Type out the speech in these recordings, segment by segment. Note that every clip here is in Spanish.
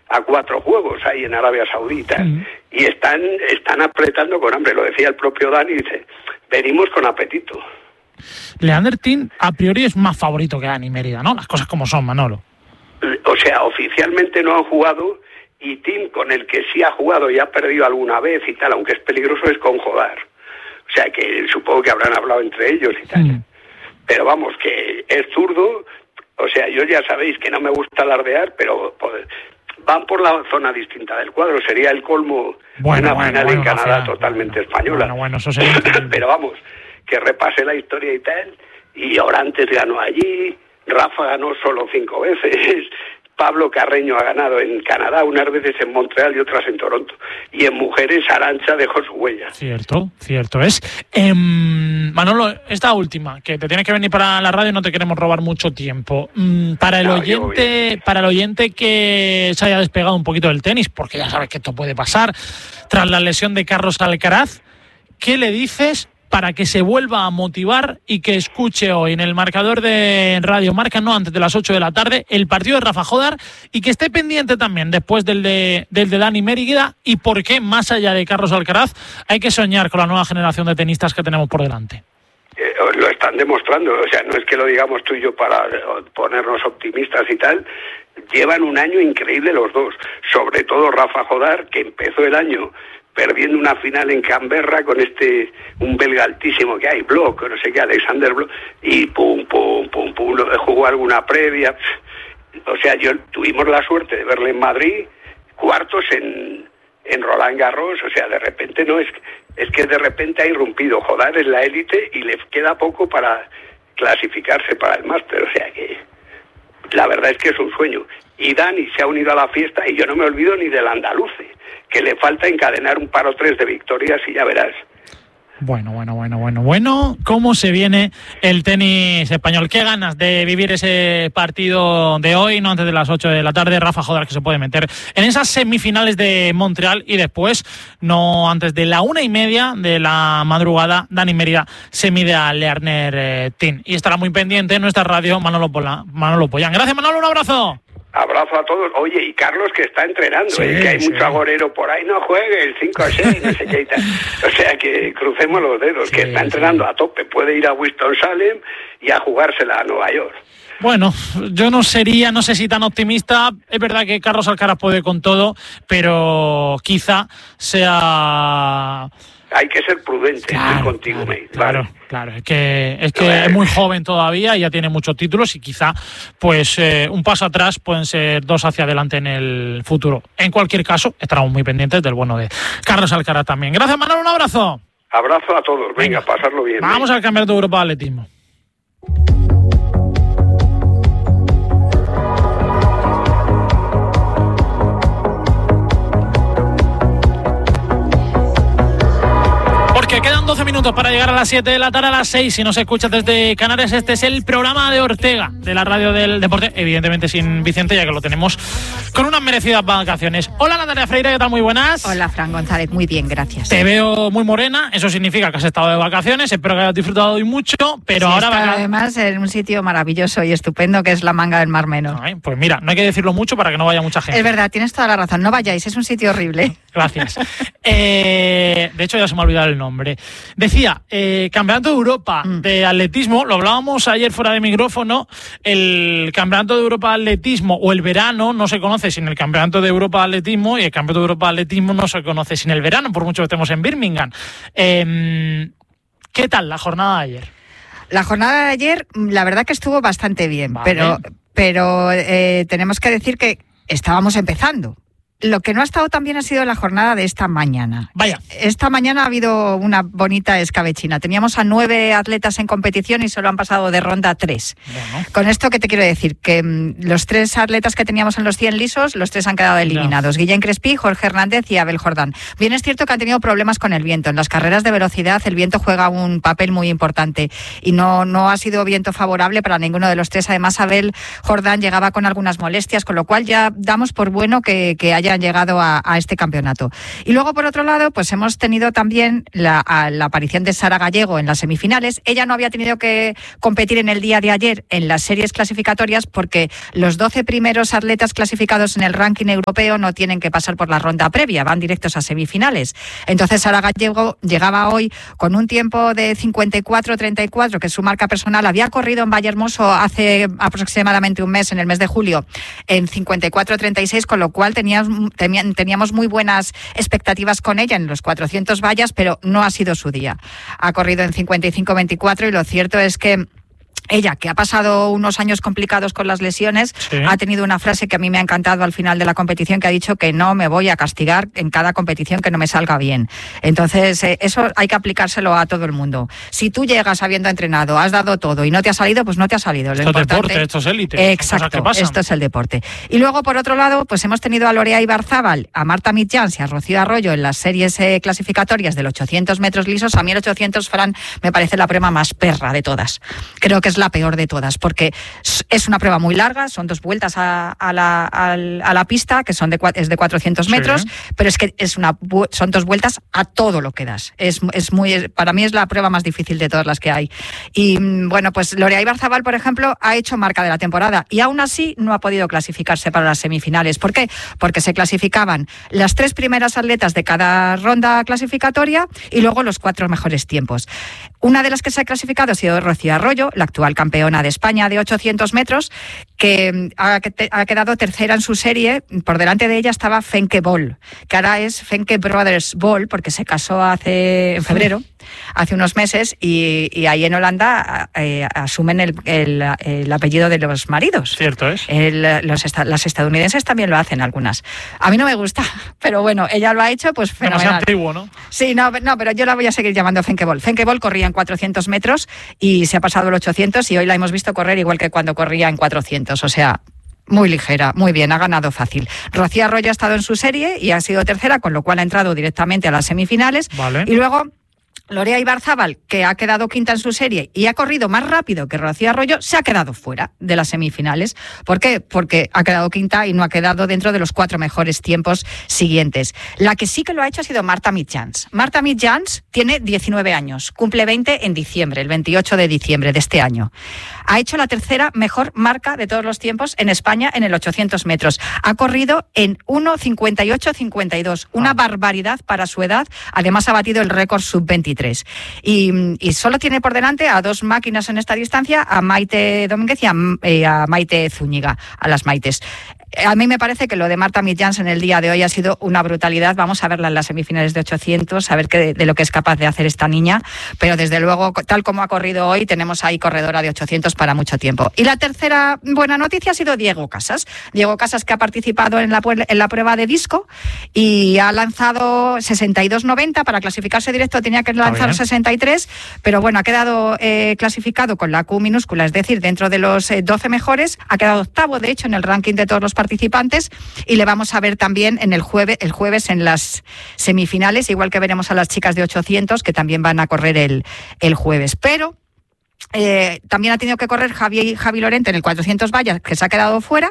a 4 juegos ahí en Arabia Saudita. Y están apretando con hambre. Lo decía el propio Dani, dice, venimos con apetito. Leander Tin a priori es más favorito que Dani Mérida, ¿no? Las cosas como son, Manolo. O sea, oficialmente no han jugado, y Tim, con el que sí ha jugado y ha perdido alguna vez y tal, aunque es peligroso, es con Jodar. O sea, que supongo que habrán hablado entre ellos y tal. Pero vamos, que es zurdo. O sea, yo ya sabéis que no me gusta alardear, pero van por la zona distinta del cuadro. Sería el colmo una final en Canadá totalmente española. Bueno, eso sería pero vamos, que repase la historia y tal. Y Orantes ganó allí, Rafa ganó solo 5 veces, Pablo Carreño ha ganado en Canadá, unas veces en Montreal y otras en Toronto. Y en mujeres, Arantxa dejó su huella. Cierto es. Manolo, esta última, que te tienes que venir para la radio y no te queremos robar mucho tiempo. Para el oyente que se haya despegado un poquito del tenis, porque ya sabes que esto puede pasar, tras la lesión de Carlos Alcaraz, ¿qué le dices para que se vuelva a motivar y que escuche hoy en el marcador de Radio Marca, no antes de las 8 de la tarde, el partido de Rafa Jodar, y que esté pendiente también después del de Dani Mérida, y por qué, más allá de Carlos Alcaraz, hay que soñar con la nueva generación de tenistas que tenemos por delante? Lo están demostrando, o sea, no es que lo digamos tú y yo para ponernos optimistas y tal. Llevan un año increíble los dos, sobre todo Rafa Jodar, que empezó el año perdiendo una final en Canberra con un belga altísimo que hay, Bloch, no sé qué, Alexander Bloch, y pum, jugó alguna previa. O sea, tuvimos la suerte de verle en Madrid, cuartos en Roland Garros. O sea, de repente es que de repente ha irrumpido Jodar en la élite y le queda poco para clasificarse para el máster. O sea que la verdad es que es un sueño. Y Dani se ha unido a la fiesta, y yo no me olvido ni del andaluce, que le falta encadenar un par o tres de victorias y ya verás. Bueno, ¿cómo se viene el tenis español? Qué ganas de vivir ese partido de hoy, no antes de las 8 de la tarde. Rafa Jodar, que se puede meter en esas semifinales de Montreal, y después, no antes de la 1:30 de la madrugada, Dani Mérida se mide a Leander Tin. Y estará muy pendiente en nuestra radio Manolo Pollán. Gracias, Manolo, un abrazo. Abrazo a todos. Oye, y Carlos, que está entrenando, que hay mucho agorero por ahí, no juegue el 5-6, no sé qué y tal. O sea, que crucemos los dedos, que está entrenando a tope. Puede ir a Winston-Salem y a jugársela a Nueva York. Bueno, yo no sé si tan optimista. Es verdad que Carlos Alcaraz puede con todo, pero quizá sea... Hay que ser prudente, estoy contigo, mate. Claro. Es que es muy joven todavía y ya tiene muchos títulos, y quizá pues un paso atrás pueden ser 2 hacia adelante en el futuro. En cualquier caso, estaremos muy pendientes del bueno de Carlos Alcaraz también. Gracias, Manolo, un abrazo. Abrazo a todos, venga, pasarlo bien. Vamos al Campeonato de Europa de Atletismo. Porque quedan 12 minutos para llegar a las 7 de la tarde, a las 6. Si nos escuchas desde Canarias, este es el programa de Ortega, de la radio del deporte, evidentemente sin Vicente, ya que lo tenemos con unas merecidas vacaciones. Hola, Natalia Freire, ¿qué tal? Muy buenas. Hola, Fran González, muy bien, gracias. Te veo muy morena, eso significa que has estado de vacaciones, espero que hayas disfrutado hoy mucho, pero sí, ahora... además en un sitio maravilloso y estupendo que es la Manga del Mar Menor. Ay, pues mira, no hay que decirlo mucho para que no vaya mucha gente. Es verdad, tienes toda la razón, no vayáis, es un sitio horrible. Gracias. De hecho, ya se me ha olvidado el nombre. Decía, Campeonato de Europa de Atletismo, lo hablábamos ayer fuera de micrófono, el Campeonato de Europa de Atletismo, o el verano, no se conoce sin el Campeonato de Europa de Atletismo, y el Campeonato de Europa de Atletismo no se conoce sin el verano, por mucho que estemos en Birmingham. ¿Qué tal la jornada de ayer? La jornada de ayer, la verdad que estuvo bastante bien, vale. pero tenemos que decir que estábamos empezando. Lo que no ha estado tan bien ha sido la jornada de esta mañana. Vaya. Esta mañana ha habido una bonita escabechina. Teníamos a 9 atletas en competición y solo han pasado de ronda 3. Bueno. Con esto, ¿qué te quiero decir? Que los 3 atletas que teníamos en los 100 lisos, los 3 han quedado eliminados. No. Guillén Crespí, Jorge Hernández y Abel Jordán. Bien es cierto que han tenido problemas con el viento. En las carreras de velocidad el viento juega un papel muy importante y no ha sido viento favorable para ninguno de los 3. Además, Abel Jordán llegaba con algunas molestias, con lo cual ya damos por bueno que haya hayan llegado a este campeonato. Y luego, por otro lado, pues hemos tenido también la aparición de Sara Gallego en las semifinales. Ella no había tenido que competir en el día de ayer en las series clasificatorias porque los 12 primeros atletas clasificados en el ranking europeo no tienen que pasar por la ronda previa, van directos a semifinales. Entonces Sara Gallego llegaba hoy con un tiempo de 54-34, que es su marca personal. Había corrido en Vallehermoso hace aproximadamente un mes, en el mes de julio, en 54-36, con lo cual teníamos muy buenas expectativas con ella en los 400 vallas, pero no ha sido su día. Ha corrido en 55-24 y lo cierto es que ella, que ha pasado unos años complicados con las lesiones, sí, ha tenido una frase que a mí me ha encantado al final de la competición, que ha dicho que no me voy a castigar en cada competición que no me salga bien. Entonces, eso hay que aplicárselo a todo el mundo. Si tú llegas habiendo entrenado, has dado todo y no te ha salido, pues no te ha salido. Esto es deporte, esto es élite. Exacto, esto es el deporte. Y luego, por otro lado, pues hemos tenido a Lorea Ibarzábal, a Marta Mitjans y a Rocío Arroyo en las series clasificatorias del 800 metros lisos. A mí el 800, Fran, me parece la prueba más perra de todas. Creo que es la peor de todas, porque es una prueba muy larga, son 2 vueltas a la pista, que es de 400 metros, sí, pero es que son 2 vueltas a todo lo que das. Para mí es la prueba más difícil de todas las que hay. Y bueno, pues Lorea Ibarzábal, por ejemplo, ha hecho marca de la temporada y aún así no ha podido clasificarse para las semifinales. ¿Por qué? Porque se clasificaban las 3 primeras atletas de cada ronda clasificatoria y luego los 4 mejores tiempos. Una de las que se ha clasificado ha sido Rocío Arroyo, la actual campeona de España de 800 metros, que ha quedado tercera en su serie. Por delante de ella estaba Femke Bol, que ahora es Femke Brothers Bol, porque se casó en febrero, hace unos meses, y ahí en Holanda asumen el apellido de los maridos. Cierto es. Las estadounidenses también lo hacen algunas. A mí no me gusta, pero bueno, ella lo ha hecho, pues fenomenal. Demasiado antiguo, ¿no? Sí, no, pero yo la voy a seguir llamando Femke Bol. Femke Bol corría en 400 metros y se ha pasado el 800 y hoy la hemos visto correr igual que cuando corría en 400, o sea, muy ligera, muy bien, ha ganado fácil. Rocío Arroyo ha estado en su serie y ha sido tercera, con lo cual ha entrado directamente a las semifinales. Vale. Y luego Lorea Ibarzábal, que ha quedado quinta en su serie y ha corrido más rápido que Rocío Arroyo, se ha quedado fuera de las semifinales. ¿Por qué? Porque ha quedado quinta y no ha quedado dentro de los 4 mejores tiempos siguientes. La que sí que lo ha hecho ha sido Marta Mitjans. Marta Mitjans tiene 19 años, cumple 20 en diciembre, el 28 de diciembre de este año. Ha hecho la tercera mejor marca de todos los tiempos en España en el 800 metros. Ha corrido en 1:58:52, una barbaridad para su edad. Además ha batido el récord sub-23. Y solo tiene por delante a 2 máquinas en esta distancia, a Maite Domínguez y a Maite Zúñiga, a las Maites. A mí me parece que lo de Marta Mitjans en el día de hoy ha sido una brutalidad. Vamos a verla en las semifinales de 800, a ver de lo que es capaz de hacer esta niña. Pero desde luego, tal como ha corrido hoy, tenemos ahí corredora de 800 para mucho tiempo. Y la tercera buena noticia ha sido Diego Casas. Diego Casas, que ha participado en la prueba de disco y ha lanzado 62.90 para clasificarse directo. Tenía que lanzar 63, pero bueno, ha quedado clasificado con la Q minúscula, es decir, dentro de los 12 mejores. Ha quedado octavo, de hecho, en el ranking de todos los participantes, y le vamos a ver también el jueves en las semifinales, igual que veremos a las chicas de 800, que también van a correr el jueves. Pero también ha tenido que correr Javi Lorente en el 400 vallas, que se ha quedado fuera.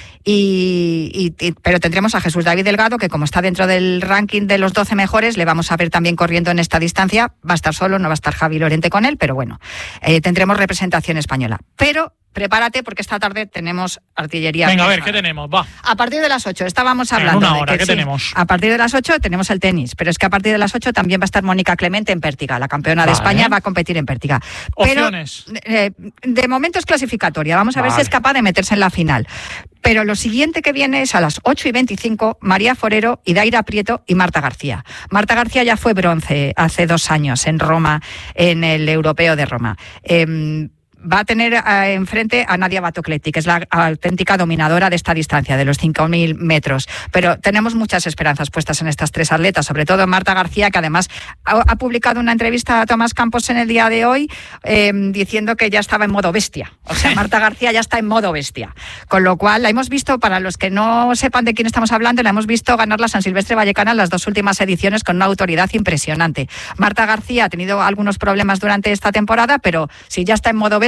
Pero tendremos a Jesús David Delgado, que como está dentro del ranking de los 12 mejores, le vamos a ver también corriendo en esta distancia. Va a estar solo, no va a estar Javi Lorente con él, pero bueno, tendremos representación española. Pero prepárate, porque esta tarde tenemos artillería. Venga, a ver, ¿qué tenemos? Va. A partir de las 8, estábamos hablando. En una hora, ¿qué tenemos? A partir de las 8 tenemos el tenis, pero es que a partir de las 8 también va a estar Mónica Clemente en pértiga. La campeona de España va a competir en pértiga. Opciones. Pero, de momento es clasificatoria. Vamos a ver si es capaz de meterse en la final. Pero lo siguiente que viene es a las 8:25, María Forero, Idaira Prieto y Marta García. Marta García ya fue bronce hace 2 años en Roma, en el Europeo de Roma. Va a tener enfrente a Nadia Batocletti, que es la auténtica dominadora de esta distancia, de los 5.000 metros. Pero tenemos muchas esperanzas puestas en estas 3 atletas, sobre todo Marta García, que además ha publicado una entrevista a Tomás Campos en el día de hoy diciendo que ya estaba en modo bestia. O sea, Marta García ya está en modo bestia. Con lo cual, la hemos visto, para los que no sepan de quién estamos hablando, la hemos visto ganar la San Silvestre Vallecana en las 2 últimas ediciones con una autoridad impresionante. Marta García ha tenido algunos problemas durante esta temporada, pero si ya está en modo bestia,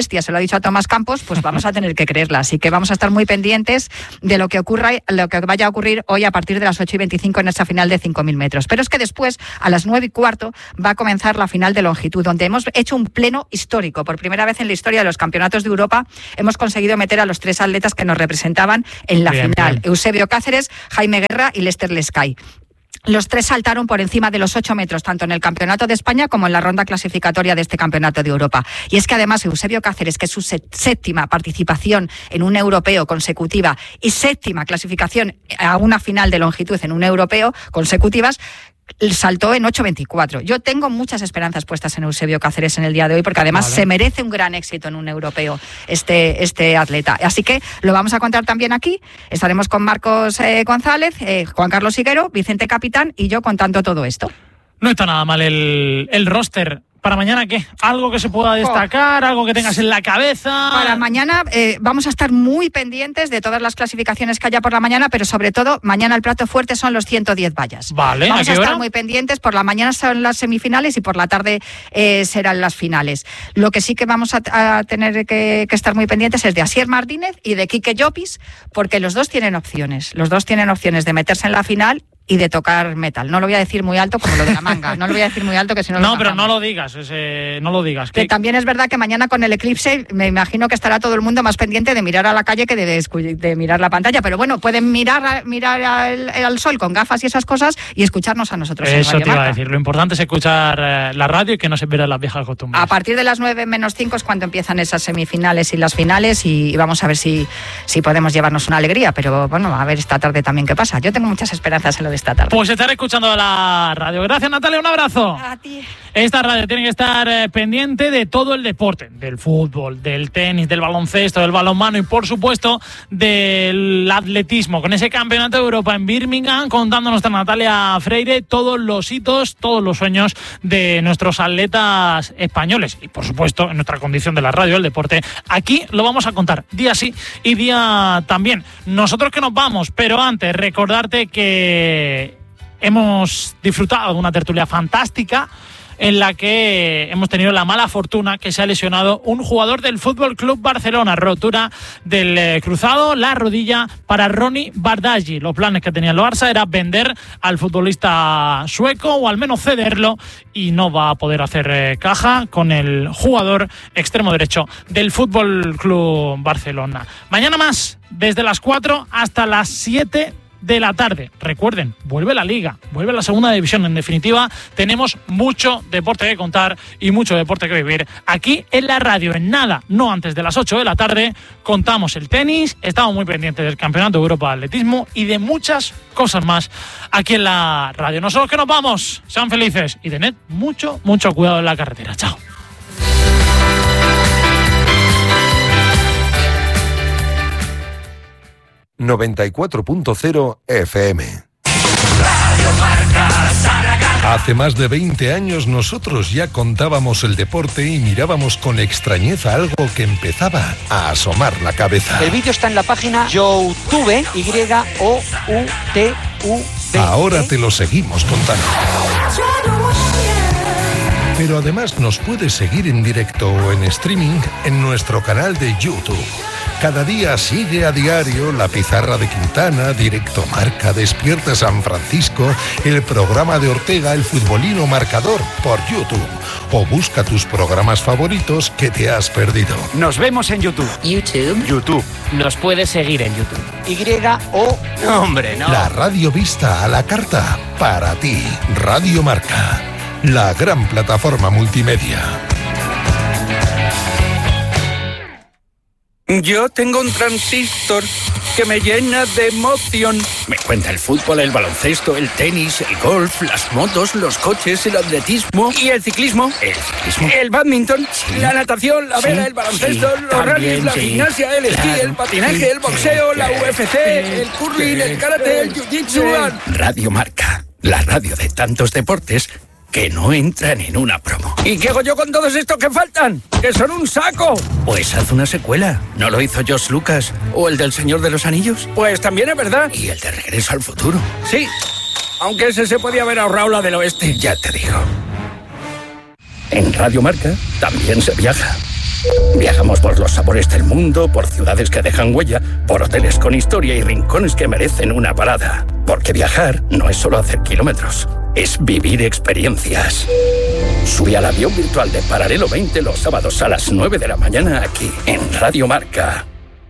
bestia se lo ha dicho a Tomás Campos, pues vamos a tener que creerla. Así que vamos a estar muy pendientes de lo que vaya a ocurrir hoy a partir de las 8:25 en esa final de 5.000 metros. Pero es que después, a las 9:15, va a comenzar la final de longitud, donde hemos hecho un pleno histórico. Por primera vez en la historia de los campeonatos de Europa hemos conseguido meter a los 3 atletas que nos representaban en la final. Eusebio Cáceres, Jaime Guerra y Lester Lescay. Los 3 saltaron por encima de los 8 metros, tanto en el Campeonato de España como en la ronda clasificatoria de este Campeonato de Europa. Y es que además Eusebio Cáceres, que es su séptima participación en un europeo consecutiva y séptima clasificación a una final de longitud en un europeo consecutivas, saltó en 8:24. Yo tengo muchas esperanzas puestas en Eusebio Cáceres en el día de hoy, porque además se merece un gran éxito en un europeo este atleta. Así que lo vamos a contar también aquí. Estaremos con Marcos González, Juan Carlos Higuero, Vicente Capitán y yo contando todo esto. No está nada mal el roster. ¿Para mañana qué? ¿Algo que se pueda destacar? ¿Algo que tengas en la cabeza? Para mañana vamos a estar muy pendientes de todas las clasificaciones que haya por la mañana, pero sobre todo, mañana el plato fuerte son los 110 vallas. Vale, vamos ¿a qué hora? Estar muy pendientes. Por la mañana son las semifinales y por la tarde serán las finales. Lo que sí que vamos a tener que estar muy pendientes es de Asier Martínez y de Quique Llopis, porque los dos tienen opciones. Los dos tienen opciones de meterse en la final y de tocar metal. No lo voy a decir muy alto como lo de la manga. No lo voy a decir muy alto que si no lo pero no lo digas. No lo digas. Que también es verdad que mañana con el eclipse me imagino que estará todo el mundo más pendiente de mirar a la calle que de mirar la pantalla. Pero bueno, pueden mirar al sol con gafas y esas cosas y escucharnos a nosotros. Eso te iba a decir. Lo importante es escuchar la radio y que no se pierdan las viejas costumbres. A partir de las 9:05 es cuando empiezan esas semifinales y las finales y vamos a ver si podemos llevarnos una alegría. Pero bueno, a ver esta tarde también qué pasa. Yo tengo muchas esperanzas en lo de esta tarde. Pues estaré escuchando la radio. Gracias, Natalia, un abrazo. A ti. Esta radio tiene que estar pendiente de todo el deporte, del fútbol, del tenis, del baloncesto, del balonmano y por supuesto del atletismo. Con ese campeonato de Europa en Birmingham, contándonos a Natalia Freire todos los hitos, todos los sueños de nuestros atletas españoles. Y por supuesto, en nuestra condición de la radio, el deporte, aquí lo vamos a contar día sí y día también. Nosotros que nos vamos, pero antes recordarte que hemos disfrutado de una tertulia fantástica en la que hemos tenido la mala fortuna que se ha lesionado un jugador del Fútbol Club Barcelona, rotura del cruzado, la rodilla para Ronny Bardghji. Los planes que tenía el Barça era vender al futbolista sueco o al menos cederlo y no va a poder hacer caja con el jugador extremo derecho del Fútbol Club Barcelona. Mañana más, desde las 4 hasta las 7 de la tarde. Recuerden, vuelve la Liga, vuelve la segunda división. En definitiva, tenemos mucho deporte que contar y mucho deporte que vivir aquí en la radio. En nada, no antes de las 8 de la tarde, contamos el tenis, estamos muy pendientes del Campeonato de Europa de Atletismo y de muchas cosas más aquí en la radio. Nosotros que nos vamos, sean felices y tened mucho cuidado en la carretera. Chao. ...94.0 FM. Hace más de 20 años nosotros ya contábamos el deporte y mirábamos con extrañeza algo que empezaba a asomar la cabeza. El vídeo está en la página YouTube, YOUTUV. Ahora te lo seguimos contando. Pero además nos puedes seguir en directo o en streaming en nuestro canal de YouTube. Cada día sigue a diario La Pizarra de Quintana, Directo Marca, Despierta San Francisco, el programa de Ortega, El Futbolino Marcador, por YouTube. O busca tus programas favoritos que te has perdido. Nos vemos en YouTube. YouTube. Nos puedes seguir en YouTube. Hombre, no. La radio vista a la carta, para ti. Radio Marca, la gran plataforma multimedia. Yo tengo un transistor que me llena de emoción. Me cuenta el fútbol, el baloncesto, el tenis, el golf, las motos, los coches, el atletismo y el ciclismo. El bádminton, la natación, la vela, el baloncesto, los rallies, la gimnasia, el esquí, el patinaje, el boxeo, la UFC, el curling, el karate, el jiu-jitsu. Radio Marca, la radio de tantos deportes que no entran en una promo. ¿Y qué hago yo con todos estos que faltan? ¡Que son un saco! Pues haz una secuela. ¿No lo hizo George Lucas? ¿O el del Señor de los Anillos? Pues también es verdad. ¿Y el de Regreso al Futuro? Sí, aunque ese se podía haber ahorrado la del oeste. Ya te digo. En Radio Marca también se viaja. Viajamos por los sabores del mundo, por ciudades que dejan huella, por hoteles con historia y rincones que merecen una parada. Porque viajar no es solo hacer kilómetros, es vivir experiencias. Sube al avión virtual de Paralelo 20 los sábados a las 9 de la mañana aquí, en Radio Marca.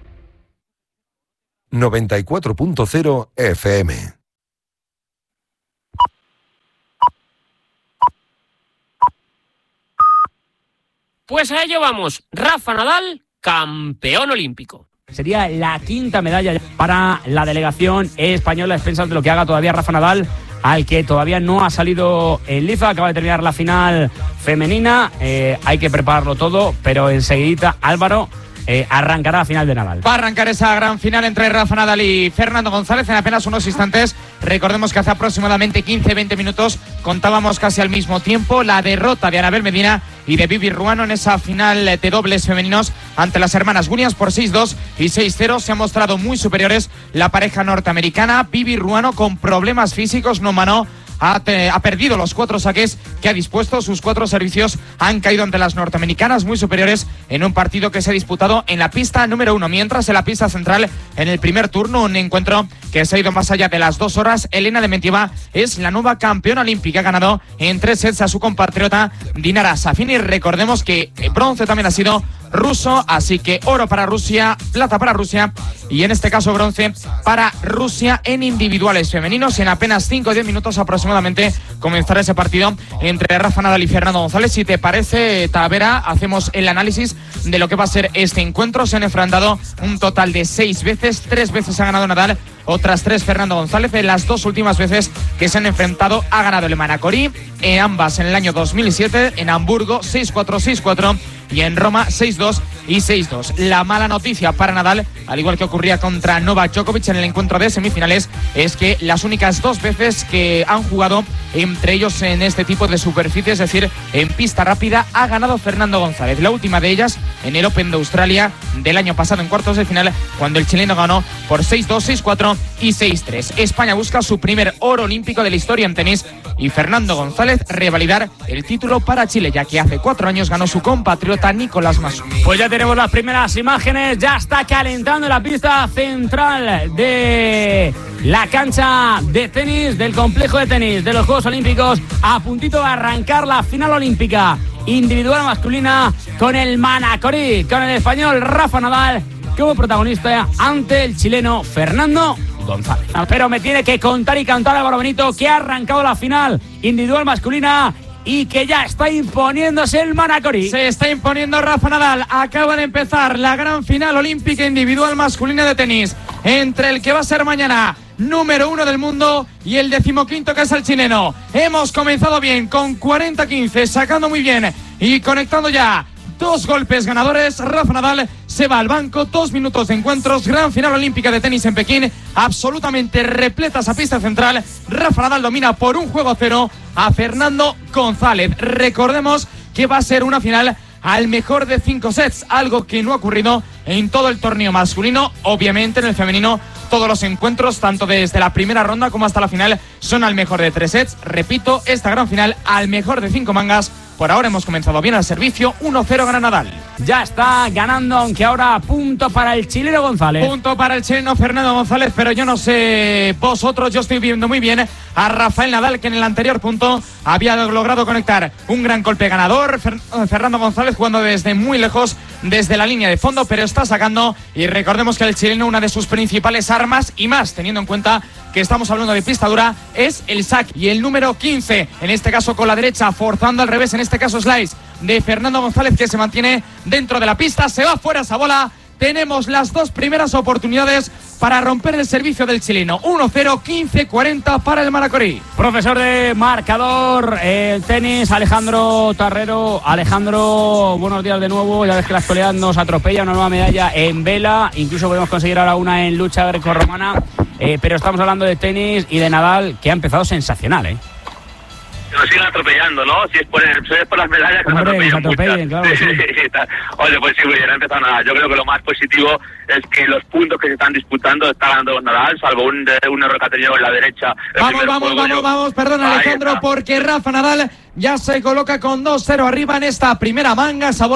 94.0 FM. Pues a ello vamos. Rafa Nadal, campeón olímpico. Sería la quinta medalla para la delegación española, a expensas de lo que haga todavía Rafa Nadal, al que todavía no ha salido en liza. Acaba de terminar la final femenina. Hay que prepararlo todo, pero enseguida Álvaro arrancará la final de Nadal. Va a arrancar esa gran final entre Rafa Nadal y Fernando González en apenas unos instantes. Recordemos que hace aproximadamente 15-20 minutos contábamos casi al mismo tiempo la derrota de Anabel Medina y de Vivi Ruano en esa final de dobles femeninos ante las hermanas Williams por 6-2 y 6-0. Se han mostrado muy superiores la pareja norteamericana. Vivi Ruano con problemas físicos, no manó. Ha perdido los 4 saques que ha dispuesto. Sus 4 servicios han caído ante las norteamericanas, muy superiores en un partido que se ha disputado en la pista número 1. Mientras en la pista central, en el primer turno, un encuentro que se ha ido más allá de las 2 horas. Elena Dementieva es la nueva campeona olímpica. Ha ganado en 3 sets a su compatriota Dinara Safin. Recordemos que bronce también ha sido ruso, así que oro para Rusia, plata para Rusia y en este caso bronce para Rusia en individuales femeninos. En apenas 5 o 10 minutos aproximadamente comenzará ese partido entre Rafa Nadal y Fernando González. Si te parece, Tavera, hacemos el análisis de lo que va a ser este encuentro. Se han enfrentado un total de 6 veces, 3 veces ha ganado Nadal, otras 3 Fernando González. En las 2 últimas veces que se han enfrentado ha ganado el Manacori, ambas en el año 2007, en Hamburgo 6-4, 6-4 y en Roma 6-2 y 6-2. La mala noticia para Nadal, al igual que ocurría contra Novak Djokovic en el encuentro de semifinales, es que las únicas 2 veces que han jugado entre ellos en este tipo de superficie, es decir, en pista rápida, ha ganado Fernando González. La última de ellas en el Open de Australia del año pasado en cuartos de final, cuando el chileno ganó por 6-2, 6-4 y 6-3. España busca su primer oro olímpico de la historia en tenis y Fernando González revalidar el título para Chile, ya que hace 4 años ganó su compatriota Nicolás Masú. Pues ya tenemos las primeras imágenes, ya está calentando la pista central de la cancha de tenis, del complejo de tenis de los Juegos Olímpicos, a puntito de arrancar la final olímpica individual masculina con el Manacori, con el español Rafa Nadal como protagonista ante el chileno Fernando González. Pero me tiene que contar y cantar Álvaro Benito que ha arrancado la final individual masculina y que ya está imponiéndose el Manacori. Se está imponiendo Rafa Nadal. Acaba de empezar la gran final olímpica individual masculina de tenis entre el que va a ser mañana número 1 del mundo y el 15º, que es el chileno. Hemos comenzado bien con 40-15, sacando muy bien y conectando ya 2 golpes ganadores. Rafa Nadal se va al banco. 2 minutos de encuentros. Gran final olímpica de tenis en Pekín, absolutamente repleta esa pista central. Rafa Nadal domina por 1-0 a Fernando González. Recordemos que va a ser una final al mejor de 5 sets, algo que no ha ocurrido en todo el torneo masculino. Obviamente en el femenino todos los encuentros, tanto desde la primera ronda como hasta la final, son al mejor de 3 sets. Repito, esta gran final al mejor de 5 mangas. Por ahora hemos comenzado bien al servicio. 1-0 gana Nadal. Ya está ganando, aunque ahora punto para el chileno González. Punto para el chileno Fernando González, pero yo no sé vosotros, yo estoy viendo muy bien a Rafael Nadal, que en el anterior punto había logrado conectar un gran golpe ganador. Fernando González jugando desde muy lejos, desde la línea de fondo, pero está sacando. Y recordemos que el chileno, una de sus principales armas, y más teniendo en cuenta que estamos hablando de pista dura, es el saque. Y el número 15, en este caso con la derecha, forzando al revés, en este caso slice de Fernando González, que se mantiene dentro de la pista. Se va fuera esa bola. Tenemos las 2 primeras oportunidades para romper el servicio del chileno. 1-0, 15-40 para el Manacori. Profesor de marcador, tenis, Alejandro Tarrero. Alejandro, buenos días de nuevo. Ya ves que la actualidad nos atropella. Una nueva medalla en vela. Incluso podemos conseguir ahora una en lucha grecorromana. Pero estamos hablando de tenis y de Nadal, que ha empezado sensacional, Que nos sigan atropellando, ¿no? Si es por las medallas que nos atropellan, claro, sí. Oye, pues sí, ya no ha empezado nada. Yo creo que lo más positivo es que los puntos que se están disputando está ganando Nadal, salvo un error que ha tenido en la derecha. Vamos, perdona Alejandro, porque Rafa Nadal ya se coloca con 2-0 arriba en esta primera manga. Esa bola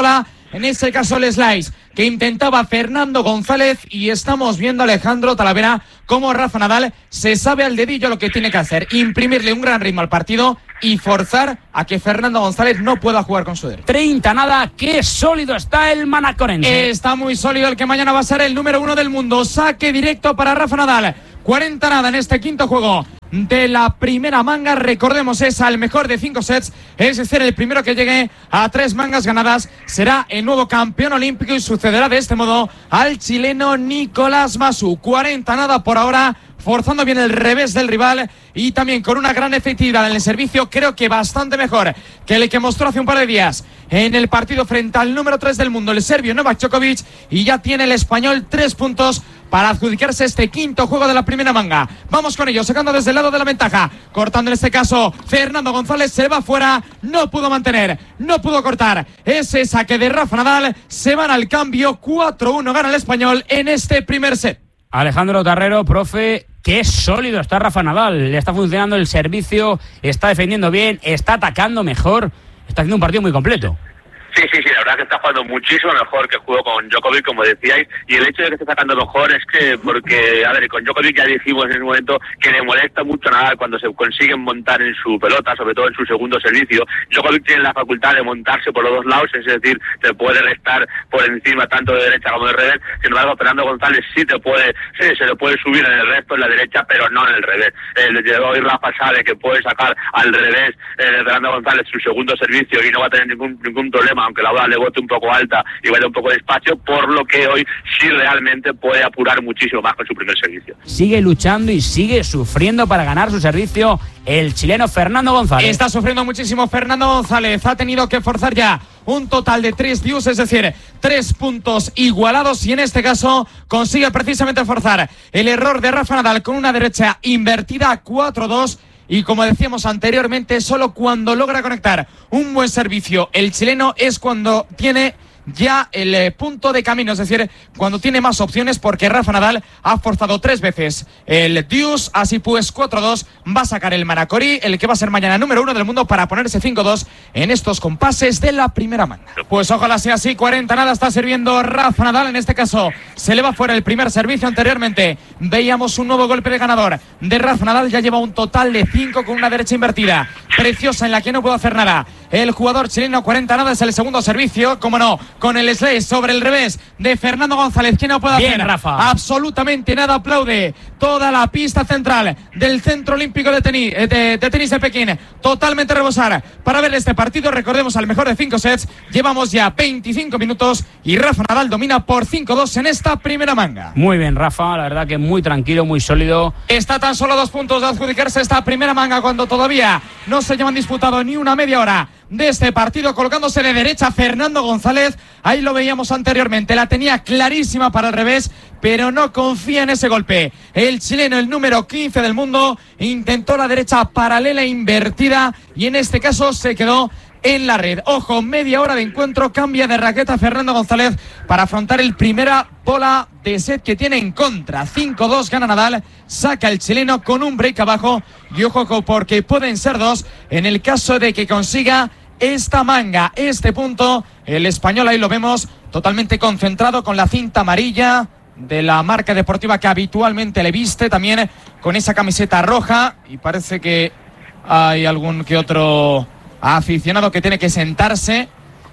en ese caso el slice que intentaba Fernando González, y estamos viendo a Alejandro Talavera cómo Rafa Nadal se sabe al dedillo lo que tiene que hacer, imprimirle un gran ritmo al partido y forzar a que Fernando González no pueda jugar con su derecha. 30-0, qué sólido está el manacorense. Está muy sólido el que mañana va a ser el número 1 del mundo. Saque directo para Rafa Nadal. 40-0 en este quinto juego de la primera manga. Recordemos, es al mejor de 5 sets, es decir, el primero que llegue a 3 mangas ganadas será el nuevo campeón olímpico, y sucederá de este modo al chileno Nicolás Masú. 40-0 por ahora, forzando bien el revés del rival y también con una gran efectividad en el servicio, creo que bastante mejor que el que mostró hace un par de días en el partido frente al número 3 del mundo, el serbio Novak Djokovic, y ya tiene el español 3 puntos para adjudicarse este quinto juego de la primera manga. Vamos con ello, sacando desde el lado de la ventaja, cortando en este caso Fernando González, se va fuera, no pudo mantener, no pudo cortar ese saque de Rafa Nadal, se van al cambio, 4-1 gana el español en este primer set. Alejandro Tarrero, profe, qué sólido está Rafa Nadal, le está funcionando el servicio, está defendiendo bien, está atacando mejor, está haciendo un partido muy completo. Sí, la verdad que está jugando muchísimo mejor que jugó con Djokovic, como decíais, y el hecho de que esté sacando mejor es que, porque, a ver, con Djokovic ya dijimos en ese momento que le molesta mucho nada cuando se consiguen montar en su pelota, sobre todo en su segundo servicio. Djokovic tiene la facultad de montarse por los dos lados, es decir, se puede restar por encima tanto de derecha como de revés. Sin embargo, Fernando González se le puede subir en el resto, en la derecha, pero no en el revés. Hoy Rafa sabe que puede sacar al revés Fernando González su segundo servicio y no va a tener ningún problema, aunque la bola le bote un poco alta y vaya un poco despacio, por lo que hoy sí realmente puede apurar muchísimo más con su primer servicio. Sigue luchando y sigue sufriendo para ganar su servicio el chileno Fernando González. Está sufriendo muchísimo Fernando González, ha tenido que forzar ya un total de 3 views, es decir, 3 puntos igualados, y en este caso consigue precisamente forzar el error de Rafa Nadal con una derecha invertida 4-2. Y como decíamos anteriormente, solo cuando logra conectar un buen servicio el chileno es cuando tiene ya el punto de camino, es decir, cuando tiene más opciones, porque Rafa Nadal ha forzado 3 veces el deuce, así pues 4-2, va a sacar el Manacorí, el que va a ser mañana número 1 del mundo, para ponerse 5-2 en estos compases de la primera manga. Pues ojalá sea así. 40-0 está sirviendo Rafa Nadal, en este caso se le va fuera el primer servicio. Anteriormente veíamos un nuevo golpe de ganador de Rafa Nadal, ya lleva un total de 5 con una derecha invertida preciosa en la que no puede hacer nada el jugador chileno. 40-0 es el segundo servicio, como no, con el slice sobre el revés de Fernando González, que no puede hacer Rafa. absolutamente nada. Aplaude toda la pista central del Centro Olímpico de tenis de Pekín, totalmente rebosar para ver este partido. Recordemos, al mejor de 5 sets, llevamos ya 25 minutos y Rafa Nadal domina por 5-2 en esta primera manga. Muy bien, Rafa, la verdad que muy tranquilo, muy sólido. Está tan solo 2 puntos de adjudicarse esta primera manga, cuando todavía no se llevan disputado ni una media hora de este partido, colocándose de derecha Fernando González. Ahí lo veíamos anteriormente, la tenía clarísima para el revés, pero no confía en ese golpe. El chileno, el número 15 del mundo, intentó la derecha paralela invertida y en este caso se quedó en la red. Ojo, media hora de encuentro, cambia de raqueta Fernando González para afrontar el primera bola de set que tiene en contra. 5-2 gana Nadal, saca el chileno con un break abajo, y ojo porque pueden ser 2 en el caso de que consiga esta manga, este punto. El español, ahí lo vemos, totalmente concentrado con la cinta amarilla de la marca deportiva que habitualmente le viste, también con esa camiseta roja, y parece que hay algún que otro aficionado que tiene que sentarse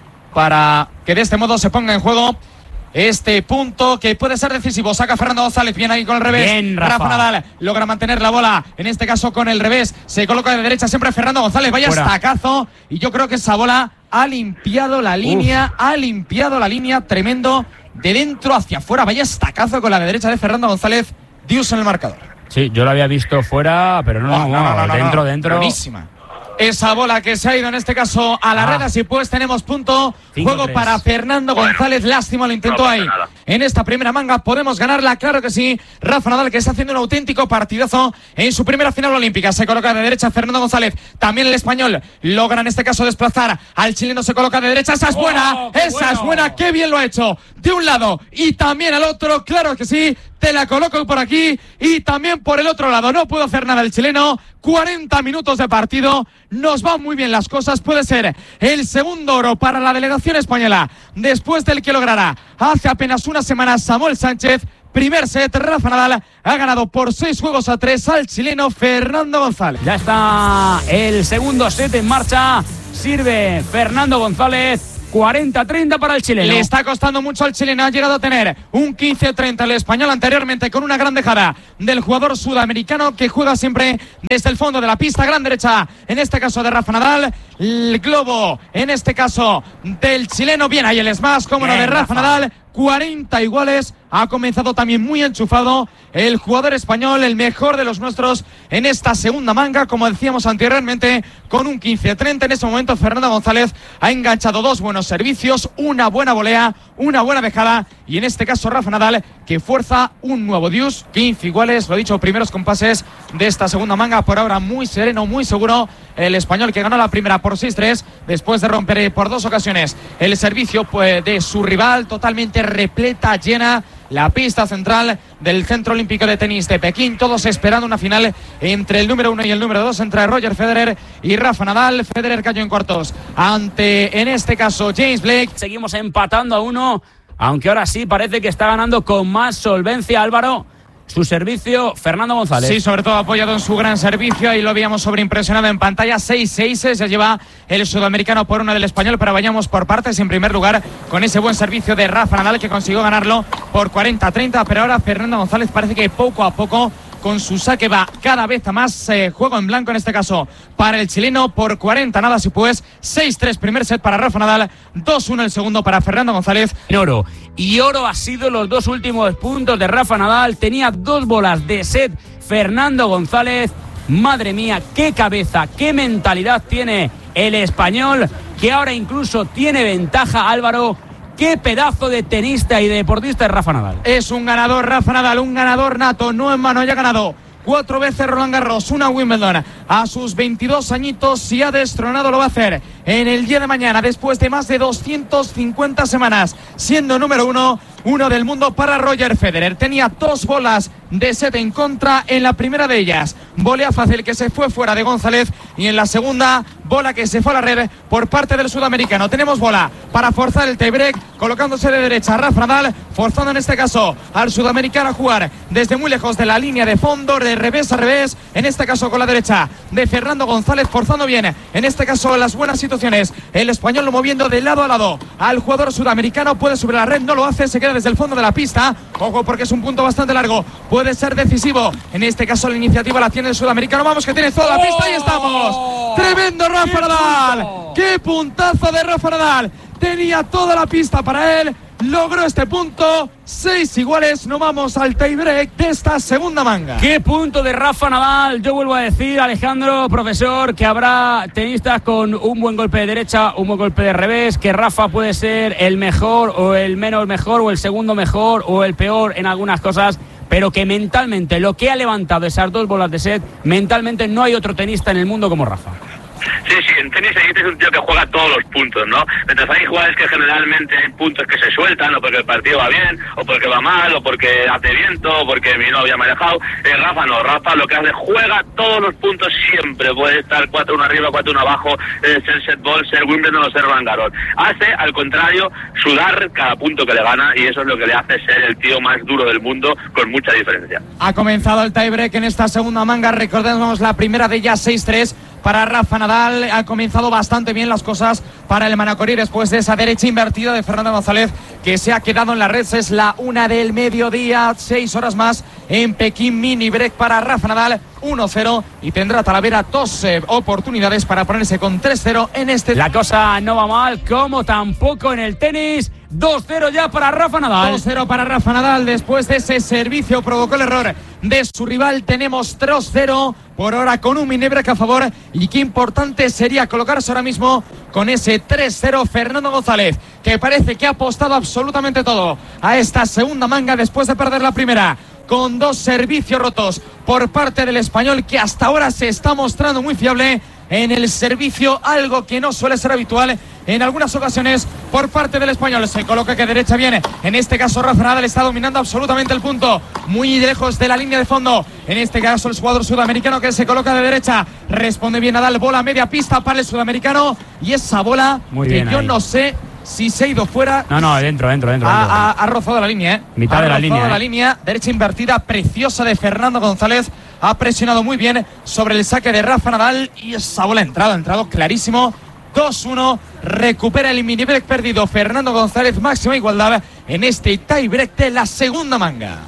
para que de este modo se ponga en juego este punto que puede ser decisivo. Saca Fernando González, bien ahí con el revés. Bien, Rafa Nadal logra mantener la bola, en este caso con el revés, se coloca de derecha siempre Fernando González, vaya estacazo, y yo creo que esa bola ha limpiado la línea, tremendo, de dentro hacia afuera, vaya estacazo con la de derecha de Fernando González. Dios en el marcador. Sí, yo lo había visto fuera, pero no, dentro. Buenísima esa bola que se ha ido en este caso a la red, así pues tenemos punto. Juego para Fernando González, lástima, lo intentó ahí en esta primera manga. ¿Podemos ganarla? Claro que sí. Rafa Nadal, que está haciendo un auténtico partidazo en su primera final olímpica. Se coloca de derecha Fernando González. También el español logra en este caso desplazar al chileno. Se coloca de derecha. Esa es buena. Es buena. Qué bien lo ha hecho. De un lado y también al otro. Claro que sí. Te la coloco por aquí y también por el otro lado. No puedo hacer nada el chileno. 40 minutos de partido. Nos van muy bien las cosas. Puede ser el segundo oro para la delegación española después del que logrará hace apenas una semana Samuel Sánchez. Primer set, Rafa Nadal ha ganado por 6-3 al chileno Fernando González. Ya está el segundo set en marcha. Sirve Fernando González. 40-30 para el chileno. Le está costando mucho al chileno. Ha llegado a tener un 15-30 el español anteriormente con una gran dejada del jugador sudamericano que juega siempre desde el fondo de la pista. Gran derecha, en este caso de Rafa Nadal. El globo, en este caso del chileno. Bien, ahí el smash, como no, de Rafa Nadal. 40 iguales. Ha comenzado también muy enchufado el jugador español, el mejor de los nuestros en esta segunda manga, como decíamos anteriormente, con un 15-30. En ese momento Fernando González ha enganchado dos buenos servicios, una buena volea, una buena dejada, y en este caso Rafa Nadal, que fuerza un nuevo deuce. 15 iguales, lo dicho, primeros compases de esta segunda manga. Por ahora muy sereno, muy seguro el español, que ganó la primera por 6-3 después de romper por dos ocasiones el servicio de su rival. Totalmente repleta, llena la pista central del Centro Olímpico de Tenis de Pekín. Todos esperando una final entre el número 1 y el número 2, entre Roger Federer y Rafa Nadal. Federer cayó en cuartos ante, en este caso, James Blake. Seguimos empatando a 1, aunque ahora sí parece que está ganando con más solvencia, Álvaro, su servicio Fernando González. Sí, sobre todo apoyado en su gran servicio. Ahí lo habíamos sobreimpresionado en pantalla. 6-6 se lleva el sudamericano por uno del español, pero vayamos por partes. En primer lugar, con ese buen servicio de Rafa Nadal, que consiguió ganarlo por 40-30, pero ahora Fernando González parece que poco a poco con su saque va cada vez a más. Juego en blanco en este caso para el chileno por 40 nada, si pues 6-3 primer set para Rafa Nadal, 2-1 el segundo para Fernando González. Oro. Y oro ha sido los dos últimos puntos de Rafa Nadal. Tenía 2 bolas de set Fernando González. Madre mía, qué cabeza, qué mentalidad tiene el español, que ahora incluso tiene ventaja, Álvaro. Qué pedazo de tenista y de deportista es Rafa Nadal. Es un ganador Rafa Nadal, un ganador nato, no en mano, ya ha ganado 4 veces Roland Garros, una Wimbledon a sus 22 añitos. Si ha destronado, lo va a hacer en el día de mañana, después de más de 250 semanas siendo número 1 del mundo para Roger Federer. Tenía 2 bolas de set en contra en la primera de ellas. Volea fácil que se fue fuera de González, y en la segunda, bola que se fue a la red por parte del sudamericano. Tenemos bola para forzar el tiebreak, colocándose de derecha Rafa Nadal, forzando en este caso al sudamericano a jugar desde muy lejos de la línea de fondo, de revés a revés, en este caso con la derecha de Fernando González, forzando bien, en este caso las buenas situaciones. El español lo moviendo de lado a lado al jugador sudamericano. Puede subir a la red, no lo hace, se queda desde el fondo de la pista. Ojo, porque es un punto bastante largo, puede ser decisivo. En este caso la iniciativa la tiene el sudamericano. Vamos, que tiene toda la pista. Ahí estamos. Tremendo Rafa Nadal. Qué puntazo de Rafa Nadal. Tenía toda la pista para él. Logró este punto. 6 iguales. No vamos al tiebreak de esta segunda manga. Qué punto de Rafa Nadal. Yo vuelvo a decir, Alejandro, profesor, que habrá tenistas con un buen golpe de derecha, un buen golpe de revés, que Rafa puede ser el mejor o el menos mejor o el segundo mejor o el peor en algunas cosas, pero que mentalmente lo que ha levantado esas 2 bolas de set, mentalmente no hay otro tenista en el mundo como Rafa. Sí, en tenis es un tío que juega todos los puntos, ¿no? Mientras hay jugadores que generalmente hay puntos que se sueltan, o porque el partido va bien, o porque va mal, o porque hace viento, o porque mi novia me ha dejado. Rafa no, Rafa lo que hace, juega todos los puntos siempre. Puede estar 4-1 arriba, 4-1 abajo, ser set ball, ser Wimbledon o ser Roland Garros. Hace, al contrario, sudar cada punto que le gana, y eso es lo que le hace ser el tío más duro del mundo, con mucha diferencia. Ha comenzado el tiebreak en esta segunda manga. Recordemos la primera de ellas, 6-3 para Rafa Nadal. Ha comenzado bastante bien las cosas para el manacorí después de esa derecha invertida de Fernando González, que se ha quedado en la red. Es la 1 del mediodía, 6 horas más en Pekín. Mini break para Rafa Nadal, 1-0, y tendrá Talavera 2 oportunidades para ponerse con 3-0 en este. La cosa no va mal, como tampoco en el tenis. 2-0 ya para Rafa Nadal. 2-0 para Rafa Nadal. Después de ese servicio provocó el error de su rival. Tenemos 3-0 por hora con un mini break a favor, y qué importante sería colocarse ahora mismo con ese 3-0 Fernando González, que parece que ha apostado absolutamente todo a esta segunda manga después de perder la primera, con 2 servicios rotos por parte del español, que hasta ahora se está mostrando muy fiable en el servicio, algo que no suele ser habitual en algunas ocasiones por parte del español. Se coloca que derecha viene, en este caso Rafa Nadal está dominando absolutamente el punto, muy lejos de la línea de fondo, en este caso el jugador sudamericano que se coloca de derecha, responde bien Nadal, bola media pista para el sudamericano, y esa bola muy que yo ahí no sé si se ha ido fuera. No, dentro. Ha rozado la línea, mitad de la línea. La línea, derecha invertida, preciosa de Fernando González. Ha presionado muy bien sobre el saque de Rafa Nadal, y esa bola ha entrado clarísimo. 2-1, recupera el mini break perdido Fernando González, máxima igualdad en este tie break de la segunda manga.